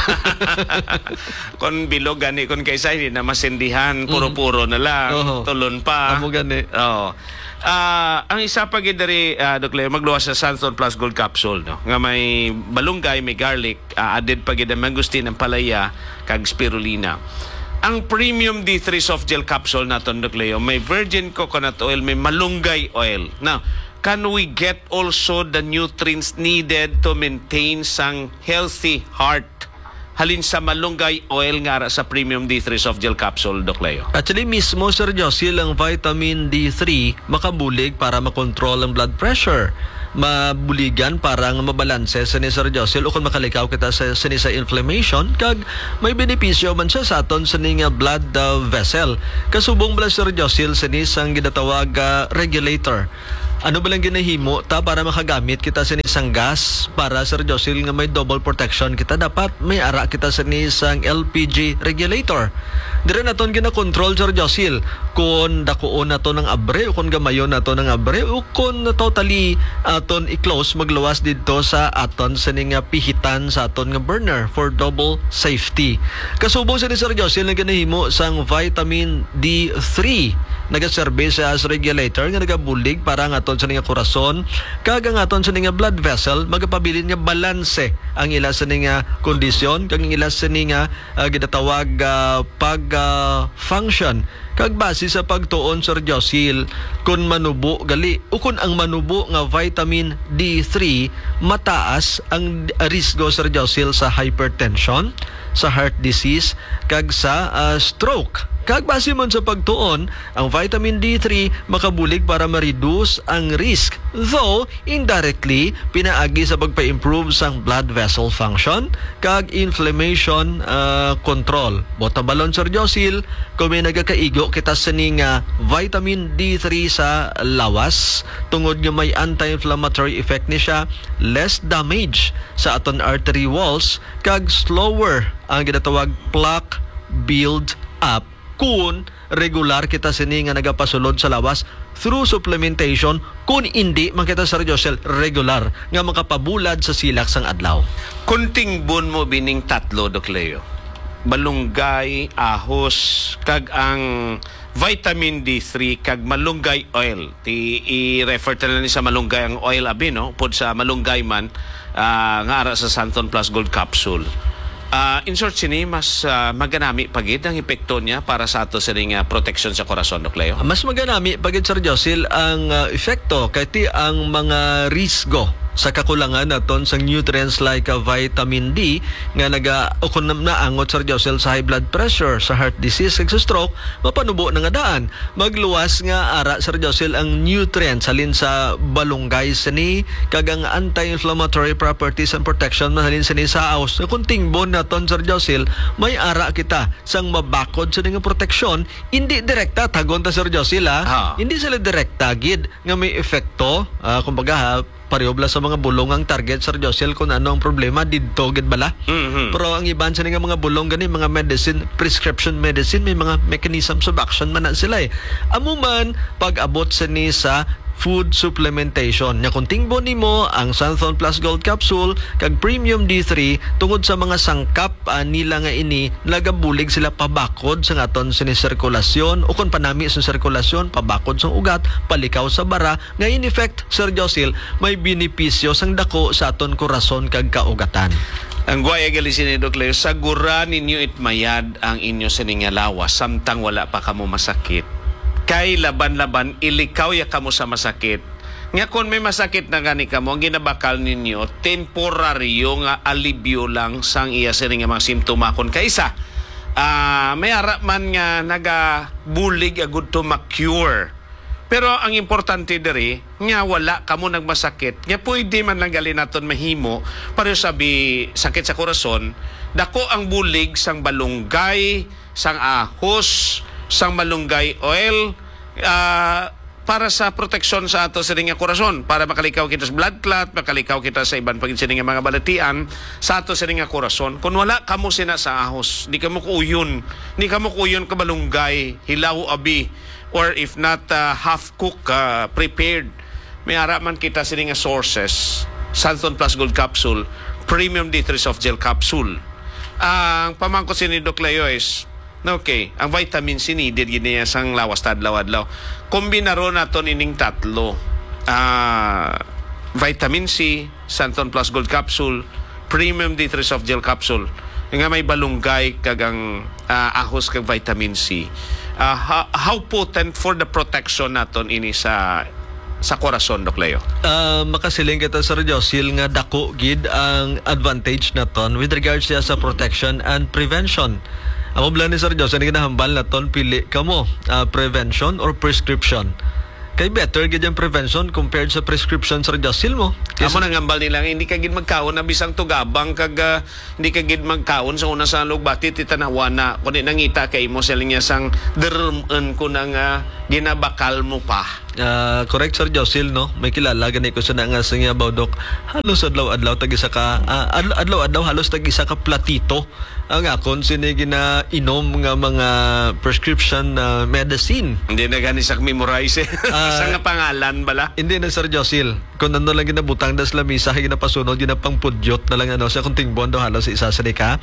Kon bilog gani kon kaysa hindi na masindihan puro-puro na lang tulon pa amo gani. Ang isa pa gid diri Doc Leo magluwas sa Santon Plus Gold Capsule no nga may balunggay, may garlic, added pa gid ang mangustin, ang palaya kag spirulina. Ang premium D3 soft gel capsule naton Doc Leo may virgin coconut oil, may malunggay oil. Now can we get also the nutrients needed to maintain sang healthy heart halin sa malunggay oil nga sa Premium D3 soft gel capsule, Doc Leo? Actually, mismo, Sir Josil, ang vitamin D3 makabulig para makontrol ang blood pressure. Mabuligan para mabalanse sa ni Sir Josil o kung makalikaw kita sa inflammation kag may benepisyo man siya sa aton sa ning blood vessel. Kasubong bala Sir Josil sa isang ginatawag regulator. Ano ba lang ginahimo ta para makagamit kita sa isang gas para Sir Josil nga may double protection kita, dapat may ara kita sa isang LPG regulator. Dire naton gina-control Sir Josil kung dakuon nato ng abre o kung gamayon nato ng abre o kung totally aton i-close magluwas dito sa aton sa ning pihitan sa aton nga burner for double safety. Kasubong sa ni Sir Josil nga ginahimo sang vitamin D3 nagaserbe sa as regulator nga nagabulig para nga aton sa ning korason kag ang aton sa ning blood vessel magapabilin nga balanse ang ila sa ning kondisyon kag ila sa ning ginatawag pag function kag base sa pagtuon Sir Josil kun manubo gali o kun ang manubo nga vitamin D3 mataas ang risgo Sir Josil sa hypertension, sa heart disease kag sa stroke. Kag base man sa pagtuon, ang vitamin D3 makabulig para ma-reduce ang risk. Though, indirectly, pinaagi sa pagpa-improve sang blood vessel function kag inflammation control. Bota balon Sir Josil, kung may nagakaigo kita sa ning vitamin D3 sa lawas, tungod nga may anti-inflammatory effect ni siya, less damage sa aton artery walls, kag slower ang ginatawag plaque build up kung regular kita sini nga nagapasulod sa lawas through supplementation kung hindi man kita Sir Josil regular nga makapabulad sa silak sang adlaw. Kunting bun mo bining tatlo, Doc Leo. Malunggay, ahos, kag ang vitamin D3 kag malunggay oil. I-refer tala ni sa malunggay ang oil abi, no? Pod sa malunggay man nga ara sa Santon Plus Gold Capsule. In short, sini mas maganami pagid ang epekto niya para sa ato sa ring protection sa korason, Doc Leo? Mas maganami pagid Sir Josil ang epekto kay ang mga risgo sa kakulangan naton sa nutrients like vitamin D nga kung naangot Sir Josil sa high blood pressure, sa heart disease, sa stroke, mapanubo na nga daan. Magluwas nga ara Sir Josil ang nutrients halin sa balunggay sini kag ang anti-inflammatory properties and protection halin sini sa aos. Kung tingbon naton Sir Josil, may ara kita sang mabakod sa nga proteksyon, hindi direkta tagon ta Sir Josil hindi sila direkta gid nga may epekto kumbaga parehobla sa mga bulong ang target Sir Josil kung ano ang problema didto gid bala. Pero ang iban sa nga mga bulong gani mga medicine, prescription medicine, may mga mechanisms of action man na sila amo man pag-abot sa ni sa food supplementation. Nya kung tingbo nimo ang Santon Plus Gold Capsule kag Premium D3 tungod sa mga sangkap nila nga ini nagabulig sila pabakod sa aton sa sirkulasyon o kung panami sa sirkulasyon pabakod sa ugat, palikaw sa bara nga in effect Sir Josil may benepisyo sang dako sa aton korason kag kaugatan. Ang guaya galisin ni Doc Leo, sagura ninyo itmayad ang inyo sa lawas samtang wala pa kamo masakit. Kay laban-laban ilikaw ya kamo sa masakit. Nga kung may masakit na gani kamo, ang ginabakal ninyo temporaryo nga alibyo lang sang iya sa nga mga simptoma kon kaysa may ara man nga nagabulig agud to ma-cure. Pero ang importante diri nga wala kamo nagmasakit. Nga pwede man lang gali naton mahimo para sabi sakit sa korason, dako ang bulig sang balunggay, sang ahos, sang malunggay oil para sa proteksyon sa ato sa nga korason, para makalikaw kita sa blood clot, makalikaw kita sa iban pagin sa nga mga balatian sa ato sa nga korason. Kung wala kamo sina sa ahos, di kamo kuyon ka malunggay, hilaw abi, or if not half cook prepared, may ara man kita sa nga sources, Santon Plus Gold Capsule, Premium D3 Soft Gel Capsule. Ang pamangkot si ni Doc Leo is okay, ang vitamin C needed yun niya sang lawas tadlaw-adlaw. Kombinaro naton ining tatlo. Vitamin C, Santon Plus Gold Capsule, Premium D3 Soft Gel Capsule. Nga may balunggay kagang ahos kag vitamin C. How potent for the protection naton ini sa sa korason, Dok Leo? Makasiling kita Sir Josil nga dako gid ang advantage naton with regards siya sa protection and prevention. Ang problema ni Sir Josil, ang ginahambal naton pili kamo, prevention or prescription. Kay better gid yung prevention compared sa prescription Sir Josil mo. Amo nang ambal nila hindi ka gid magkaon na bisang tugabang kag hindi ka gid magkaon sa una sa lugbati titanawana kundi nangita kay mo sa linya sang dermen ko nang ginabakal mo pa. Correct Sir Josil, no? May kilala gani ko sa nga sa nga bawdok. Halos adlaw-adlaw tag isa ka adlaw-adlaw halos tag isa ka platito ang akon sini ginainom nga mga prescription medicine. Hindi na gani sak memorize. Sa nga pangalan bala? Hindi na Sir Josil. Kung nando lang ginabutang das lamisa ginapasunod ginapangpudyot na lang sa kunting bondo halos isa sa ka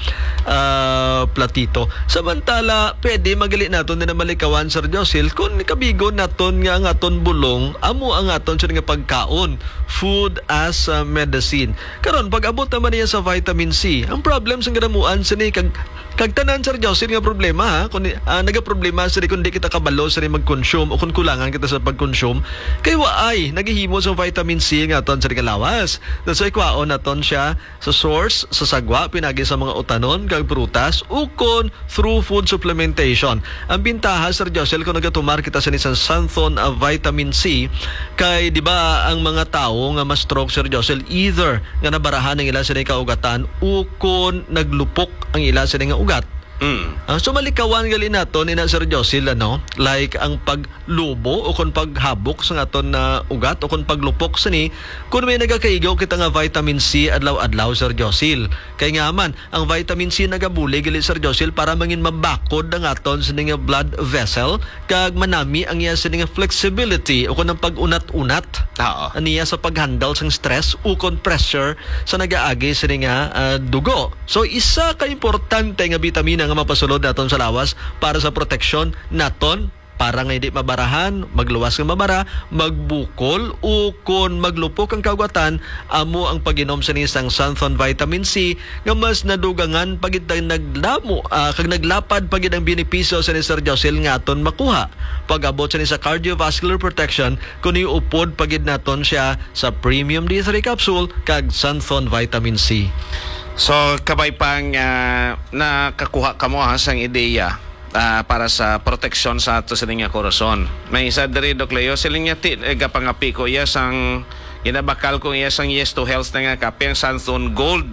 platito. Samantala pwede magali naton na malikawan Sir Josil kung kabigo naton nga ang aton bulong amo ang aton sa nga pagkaon, food as medicine. Karon pag abot naman niya sa vitamin C, ang problem sa ganamuan sa ni kag tanan Sir Josil nga problema ha kun nagaproblema sa kung di kita kabalo sa mag-consume o kung kulangan kita sa pag-consume kay waay nagihimo sa vitamin C nga aton sa kalawas. That's why kwaon naton siya sa source sa sagwa pinagi sa mga utanon kag prutas ukon through food supplementation. Ang bintaha Sir Josil kung nagatumar kita sa nisang Santhon vitamin C kay di ba ang mga tawo nga mas stroke Sir Josil either nga nabarahan ang ila sa kaugatan ukon naglupok ang ila sa nga ugat. So malikawan gali naton ina Sir Josil like ang paglubo o kung paghabok sa aton na ugat o kung paglupok sa ni kung may nagakaigaw kita nga vitamin C adlaw-adlaw Sir Josil. Kay nga man ang vitamin C nagabuli gali Sir Josil para mangin mabakod ang aton sa nga blood vessel kag manami ang iya sa nga flexibility o kung ang pag-unat-unat aniya sa paghandle sang stress o kung pressure sa nagaagi sa nga dugo. So isa ka importante nga bitamina nga mapasulod naton sa lawas para sa proteksyon naton para nga hindi mabarahan, magluwas nga mabara, magbukol o kung maglupok ang kagwatan amo ang pag-inom sa nisang Santhon vitamin C nga mas nadugangan pagid naglamo kag naglapad pagid ang benepisyo sa ni Sir Josil nga aton makuha pag-abot sa ni sa cardiovascular protection kun iupod pagid naton siya sa premium D3 capsule kag Santhon vitamin C. So, kabay pang nakakuha ka mo sang ideya para sa proteksyon sa ato sa nga korason. May isa diri Dok Leo, siling niya gapangapi ko iya sang ginabakal ko iya sang Yes to Health na nga kape ang Santhon Gold.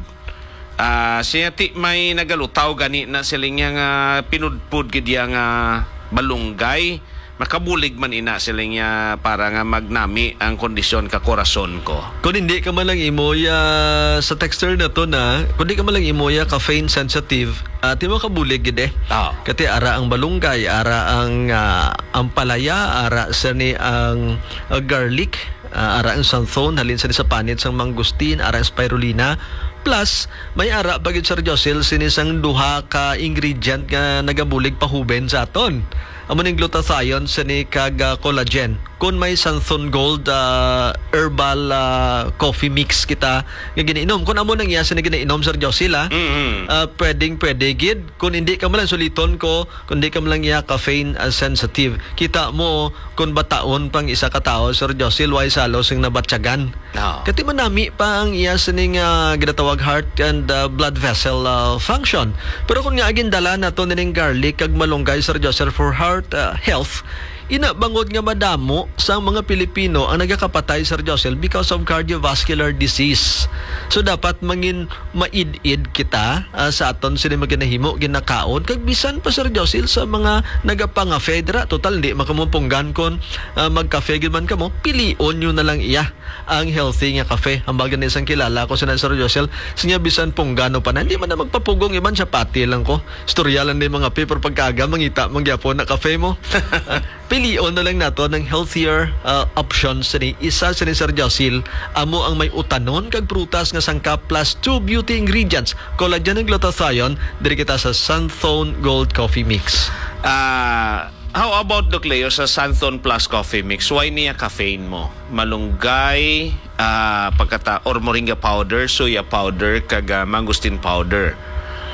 Siya may nagalutaw gani na siling niya nga pinudpud gid nga balunggay. Makabulig man ina sila niya para nga magnami ang kondisyon ka korason ko. Kung hindi ka man lang imoya sa texture na to kung hindi ka man lang imoya caffeine sensitive, di mo kabulig gid Kati ara ang balunggay, ara ang ampalaya, ara sa ni ang garlic, ara ang santhon, halin sa ni sa panit sang mangustin, ara ang spirulina. Plus, may ara pagid Sir Josil sinisang duha ka ingredient nga nagabulig pahuben sa aton. Amo ning glutathione sa ni kag collagen. Kung may Santhon Gold herbal coffee mix kita nga ginainom, kung amo nang iya sa ni ginainom Sir Josil pwede gid. Kung hindi ka man lang suliton ko, kung hindi ka man lang iya caffeine sensitive. Kita mo kung bataon pang isa ka tao Sir Josil way salo sing nabatyagan. Kati manami pa ang iya sa ning ginatawag heart and blood vessel function. Pero kung nga agin dala nato ning garlic kag malunggay Sir Josil for heart health, inabangod nga madamo sa mga Pilipino ang nagakapatay Sir Josil because of cardiovascular disease. So dapat mangin maid-id kita sa aton sila maginahimo ginakaon kag bisan pa Sir Josil sa mga nagapanga-fe dira total hindi makamupunggan kon magkafe gid man kamo, pilion nyo na lang iya ang healthy nga kafe. Ang bagan ni isang kilala ko sa Sir Josil sinya bisan punggano pa na hindi man na magpapugong iman siya pati lang ko. Storya lang ni mga paper pagkaaga mangita mangyapon na kafe mo. Pilion na lang nato ng healthier options ni isa sa ni Sir Josil amo ang may utanon kag prutas nga sangkap plus 2 beauty ingredients collagen and glutathione diri kita sa Santhon Gold Coffee Mix. How about Dok Leo sa Santhon Plus Coffee Mix? Why niya caffeine mo? Malunggay, or moringa powder, soya powder, kag mangosteen powder.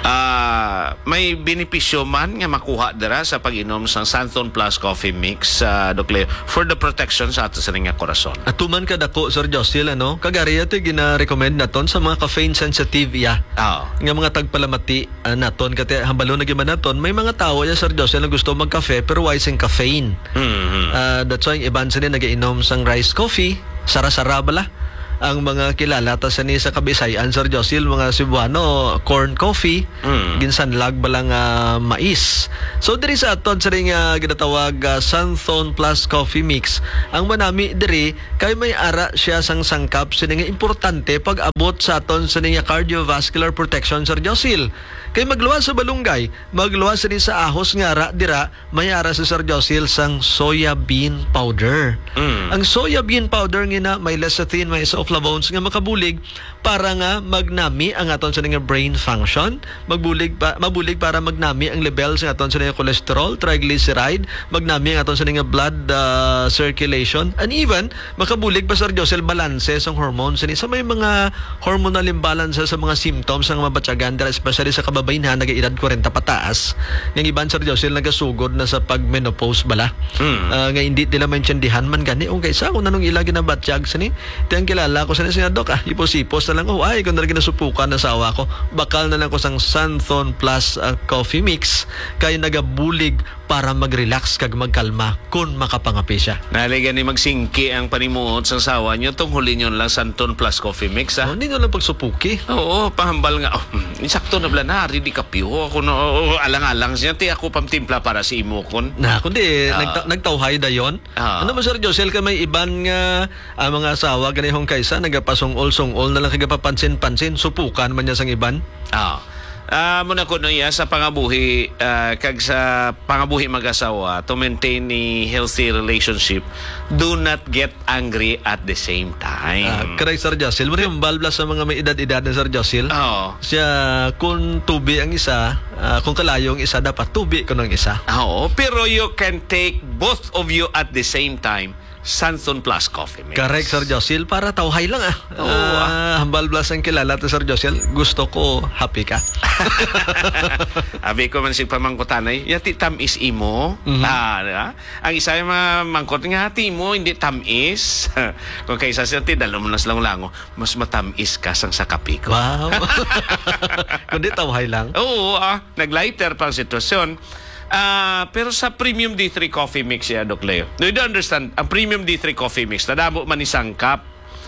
May benepisyo man nga makuha dira sa pag-inom sa Santon Plus Coffee Mix, Doc Leo, for the protection sa ato sa nga korason. At tuman ka dako, Sir Josil, kagari ito gina-recommend naton sa mga caffeine sensitive nga mga tagpalamati naton, kati hambalo na giman naton, may mga tao ya, Sir Josil, na gusto magkafe pero why sing caffeine. That's why iban sila nag-inom sang rice coffee, sara-sara bala ang mga kilala ta sa ni sa Kabisayan, Sir Josil, mga Cebuano, corn coffee, ginsanlag balang mais. So diri sa aton sa ring ginatawag Santon Plus Coffee Mix, ang manami diri kay may ara siya sang sangkap sini nga importante pag abot sa aton sa ning cardiovascular protection, Sir Josil. Kay magluwas sa balunggay, magluwas sa sa ahos nga ara dira, may ara sa Sir Josil sang soya bean powder. Ang soya bean powder nga may lecithin, may isoflavones nga makabulig para nga magnami ang aton sa nga brain function, mabulig para magnami ang levels ng aton sa nga cholesterol, triglyceride, magnami ang aton sa nga blood circulation, and even makabulig pa, Sir Josil, balanse sang hormones sa may mga hormonal imbalance sa mga symptoms ng mabatyagan dira, especially sa kababayan nagaedad 40 pataas. Yang iban, Sir Josil, nagasugod na sa pag-menopause bala. Nga hindi nila maintindihan man gani kung kaysa kung nanong ila ginabatyag sini. Tiyang kilala ko sa nga Dok, ipos-ipos na lang ko, ay kung nalagi nasupukan na sa awa ko, bakal na lang ko sang Santon Plus Coffee Mix kay nagabulig para mag-relax kag magkalma kung makapangapi siya. Naligan ni magsingki ang panimuot sa sawa nyo, tunghuli nyo lang Santon Plus Coffee Mix, ha? Hindi nyo lang pagsupuki. Oo, pahambal nga. Insakto na bala na, di kapiyo. Ako na, alang-alang siya. Ti ako pamtimpla para si Imokon. Kundi, nagtawhay da yun. Ano mo, Sir Josel, ka may iban nga mga asawa, ganihong kaysa, nagapasungol-sungol na lang kagapapansin-pansin, supukan man niya sang iban? Muna ko no sa pangabuhi, kag sa pangabuhi mag-asawa, to maintain ni healthy relationship, do not get angry at the same time. Correct, Sir Josil. Muna yung balblas sa mga may edad-edad na Sir Josil. Siya, kung tubi ang isa, kung kalayo ang isa, dapat tubi ko ng isa. Pero you can take both of you at the same time. Santon Plus Coffee Mix. Correct, Sir Josil. Para tawhay lang balblas ang kilala to, Sir Josil. Gusto ko happy ka. Abi ko man si pamangkutanay, yati tamis imo. Ang isa yung mangkot nga hati mo, hindi tamis. Kung kaysa siya, dalo mo nas lang lango, mas matamis ka sang sa kape ko. Wow. Kundi tawhay lang. Naglighter pang sitwasyon. Pero sa Premium D3 Coffee Mix ya, Doc Leo. Do you understand? Ang Premium D3 Coffee Mix, nadamo man isang cup.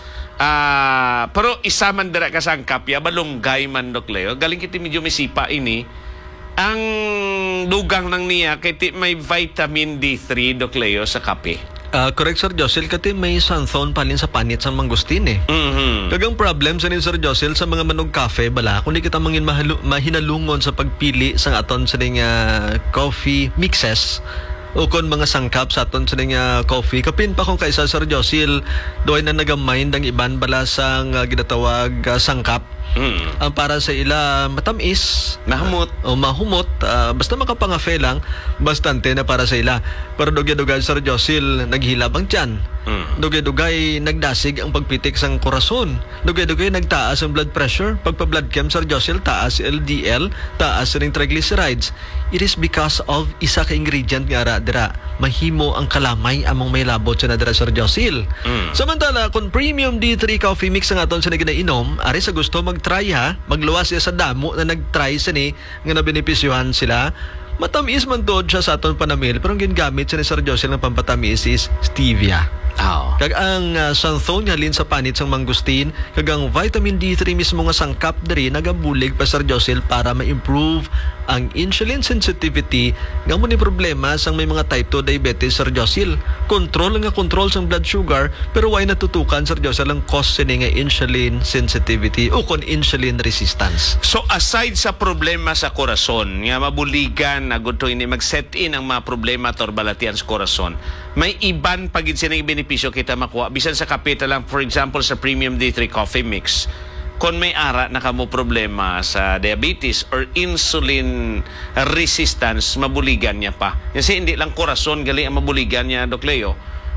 Pero isa man dira ka sang cup, ya, balunggay man, Doc Leo. Galing kiti medyo misipa ini. Ang dugang nang niya, kiti may vitamin D3, Doc Leo, sa kape. Correct, Sir Josil, kasi may santhon palin sa panit sa mangustin Kagang problem sa Sir Josil sa mga manog kafe bala, kung di kita mangin mahinalungon sa pagpili sa aton sa coffee mixes o kung mga sangkap sa aton sa coffee, kapin pa kung kaysa, Sir Josil, doon na nagamind ang iban bala sang ginatawag sangkap. Ang para sa ila matamis, mahumot o mahumot, basta makapangafe lang, bastante na para sa ila. Pero dugay-dugay, Sir Josil, naghilab ang tiyan. Dugay-dugay nagdasig ang pagpitik sang korason. Dugay-dugay nagtaas ang blood pressure. Pagpa-blood chem, Sir Josil, taas LDL, taas ring triglycerides. It is because of isa ka ingredient nga dira. Mahimo ang kalamay among may labot sa nadira, Sir Josil. Samantala, kung Premium D3 Coffee Mix ang aton sa ginainom, ari sa gusto mag-try magluwas siya sa damo na nag-try sa ni nga nabenepisyuhan sila. Matamis man doon siya sa aton panamil, pero ang ginagamit sa ni Sir Josil ng pampatamis is stevia. Kag ang santhon nga lin sa panit sang mangustin, kag ang vitamin D3 mismo nga sangkap diri nagabulig pa, Sir Josil, para ma-improve ang insulin sensitivity nga mo ni problema sang may mga type 2 diabetes, Sir Josil. Control sang blood sugar, pero why natutukan, Sir Josil, ang cause nga insulin sensitivity o kon insulin resistance. So aside sa problema sa korason nga mabuligan na gusto ini mag-set in ang mga problema torbalatian sa korason, may iban pagid sila ng benepisyo kita makuha bisan sa kapita lang. For example, sa Premium D3 Coffee Mix, kung may ara na kamo problema sa diabetes or insulin resistance, mabuligan niya pa. Kasi hindi lang korason gali ang mabuligan niya, Doc Leo.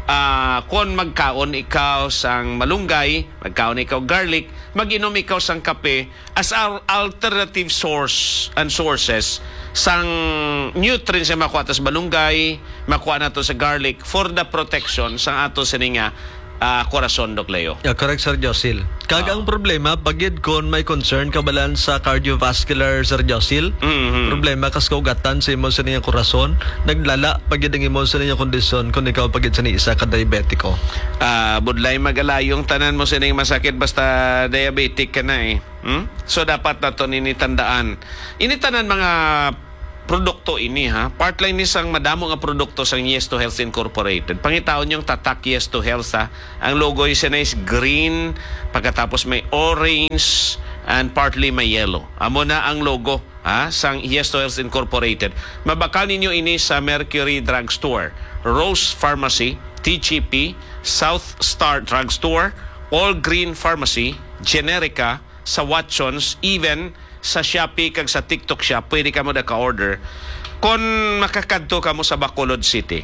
Kung magkaon ikaw sang malunggay, magkaon ikaw garlic, mag-inom ikaw sang kape as alternative source and sources sang nutrients na makuha sa malunggay, makuha na to sa garlic for the protection sang ato sa nga corazon, Doc Leo. Yeah, correct, Sir Josil. Ang problema, pagid kon may concern ka balan sa cardiovascular, Sir Josil, problema kas kaugatan sa imo sa niyang corazon, naglala pagid ang imo sa niyang kondisyon kung ikaw pagid sa ni isa ka diabetiko. Budlay magalayong tanan mo sa niyang masakit basta diabetic ka na eh. So dapat na to ninitandaan. Initanan mga produkto ini ha. Part line ni sang madamo nga produkto sang Yes to Health Incorporated. Pangitaon yung tatak Yes to Health ha. Ang logo is green, pagkatapos may orange, and partly may yellow. Amo na ang logo ha sang Yes to Health Incorporated. Mabakal ninyo ini sa Mercury Drug Store, Rose Pharmacy, TGP, South Star Drug Store, All Green Pharmacy, Generica, sa Watsons, even sa Shopee kag sa TikTok shop, pwede ka mo da ka-order. Kung makakadto ka mo sa Bacolod City,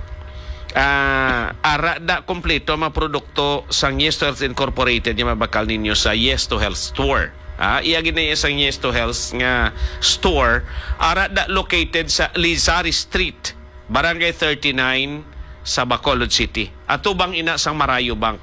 ara da kompleto mga produkto sang Yes to Health Incorporated yung mabakal ninyo sa Yes to Health Store. Iagin na isang Yes to Health nga store, ara da located sa Lizari Street, Barangay 39 sa Bacolod City. Atubang ina sang Marayo Bank.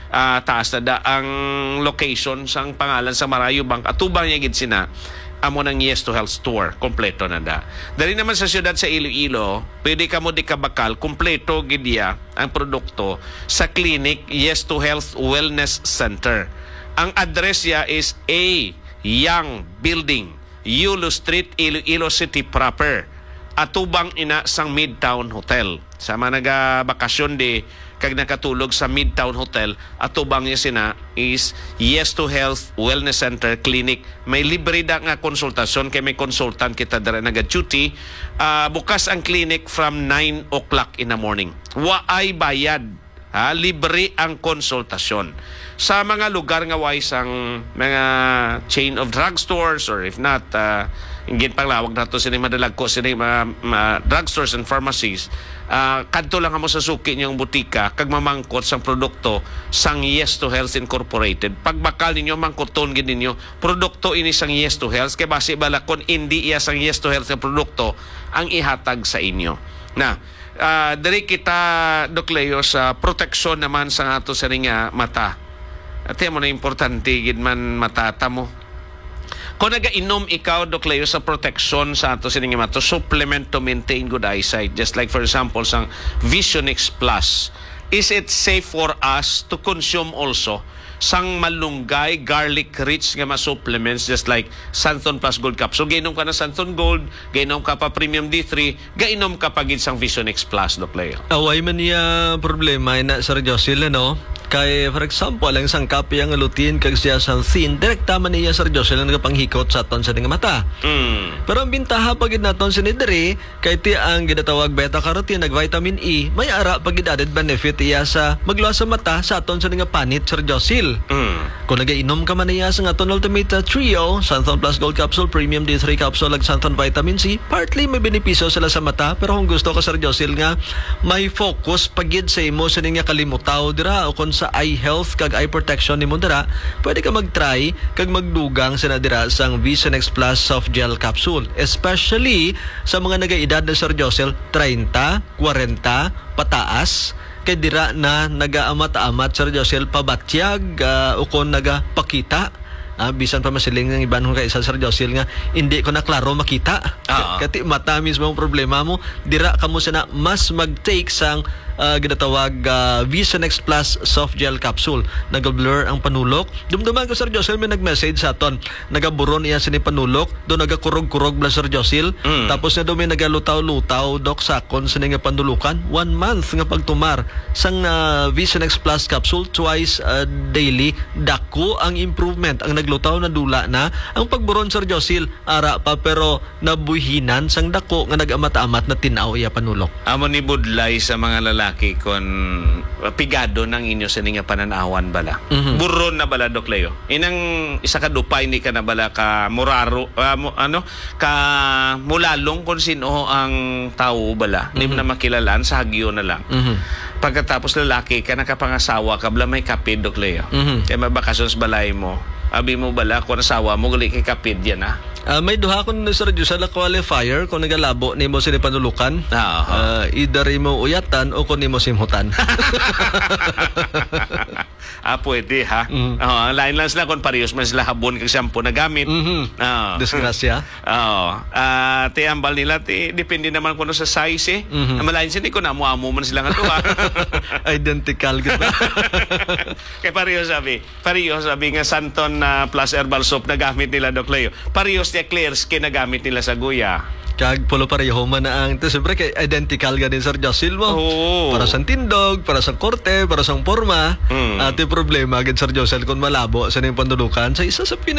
Taas na da ang location sang pangalan sa Marayo Bank. Atubang niya gid sina amo ng Yes to Health Store, kompleto na da. Dali naman sa siyudad sa Iloilo, pwede ka mo di kabakal, kompleto gidya ang produkto sa clinic Yes to Health Wellness Center. Ang address niya is A. Young Building, Yulo Street, Iloilo City proper. Atubang ina sang Midtown Hotel. Sa mga naga-bakasyon di kag nakatulog sa Midtown Hotel, atubang niya sina is Yes to Health Wellness Center Clinic. May libre da nga konsultasyon kay may consultant kita dara naga-duty. Bukas ang clinic from 9 o'clock in the morning. Waay bayad. Libre ang konsultasyon. Sa mga lugar nga wais ang mga chain of drugstores or if not, ingin panglawag na ito sila madalag ko sila drugstores and pharmacies, kadto lang mo sa suki niyong butika kag mamangkot sang produkto sang Yes to Health Incorporated. Pagbakal ninyo mangkoton gid ninyo produkto ini sang Yes to Health kay base bala kon hindi iya sang Yes to Health nga produkto ang ihatag sa inyo. Na diri kita, Doc Leo, sa proteksyon naman sa ato sa nga mata. At mo na importante gid man matata mo. Kung nagainom ikaw, Doc Leo, sa proteksyon sa ato sa nga mata, supplement to maintain good eyesight. Just like for example, sang Visionix Plus. Is it safe for us to consume also sang malunggay, garlic-rich nga ma-supplements just like Santon Plus Gold Capsule? Gainom ka na Santon Gold, gainom ka pa Premium D3, gainom ka pa gid sang Visionix Plus, Doc Leo. Away man niya problema na, Sir Josil, no? Kay for example, ang isang kape ang lutin kag siya sang thin, direkta man niya, Sir Josil, ang nagapanghikot sa aton sa nga mata. Pero ang bintaha pagid naton sa nidiri, kay ti ang ginatawag beta-carotene nag vitamin E, may ara pagid added benefit iya sa magluwas sa mata sa aton sa nga panit, Sir Josil. Kung nagainom ka man niya sa aton Ultimate Trio, Santon Plus Gold Capsule, Premium D3 Capsule, ag Santon Vitamin C, partly may benepisyo sila sa mata, pero kung gusto ka, Sir Josil, nga may focus pagid sa imo sa nga kalimutaw dira o kung sa eye health kag eye protection nimo dira, pwede ka mag-try kag magdugang sa dira sang Visionix Plus Soft Gel Capsule, especially sa mga nagaedad na, Sir Josil, 30, 40 pataas, kay dira na nagaamat-amat, Sir Josil, pabatyag o kung nagapakita. Bisan pa masiling ng iban kay isa, Sir Josil, nga hindi ko na klaro makita. Kati mata mismo ang problema mo, dira kamo sana mas mag-take sang ginatawag Visionix Plus Soft Gel Capsule. Nag-blur ang panulok. Dumduman ko, Sir Josil, may nag-message sa aton. Nagaburon iya sa ni panulok, do nagakurog-kurog bla, Sir Josil. Tapos na do may nagalutaw-lutaw, Dok, sakon sa nga pandulukan. 1 month nga pagtumar sang Visionix Plus Capsule twice daily. Dako ang improvement. Ang naglutaw na dula na. Ang pagburon, Sir Josil, ara pa, pero nabuhinan sang dako nga nag-amat-amat na tinaw iya panulok. Amo ni budlay sa mga lalaki kon pigado ng inyo sa nga pananawan bala. Buron na bala, Doc Leo. Inang isa ka dupay ni ka na bala ka muraro ka mulalong kung sino ang tao bala. Hindi mo na makilalaan sa hagyo na lang. Pagkatapos lalaki ka nakapangasawa ka bala may kapid Dok Leo. Kaya mabakasyon sa balay mo. Abi mo bala kung asawa mo gali kay kapid yan ha. May duha kon Sir Joe sa qualifier kung nagalabo nimo sini panulukan. Either imo uyatan o kun nimo simhutan. Pwede ha. Ang lain lang sila kung parehas man sila habon kag shampoo na gamit. Disgrasya. Ti ambal nila depende naman kuno sa size malain sini ko amo man sila nga duha. Identical gid ba? Kay parehas sabi nga Santon plus herbal soap na gamit nila Doc Leo. Parehas niya clear skin na gamit nila sa guya. Kag pulo pareho man na ang siyempre kay identical ga din Sir Jocelyn mo. Para sa tindog, para sa korte, para sa forma. At yung problema gid Sir Jocelyn kung malabo sa ning pandulukan sa isa sa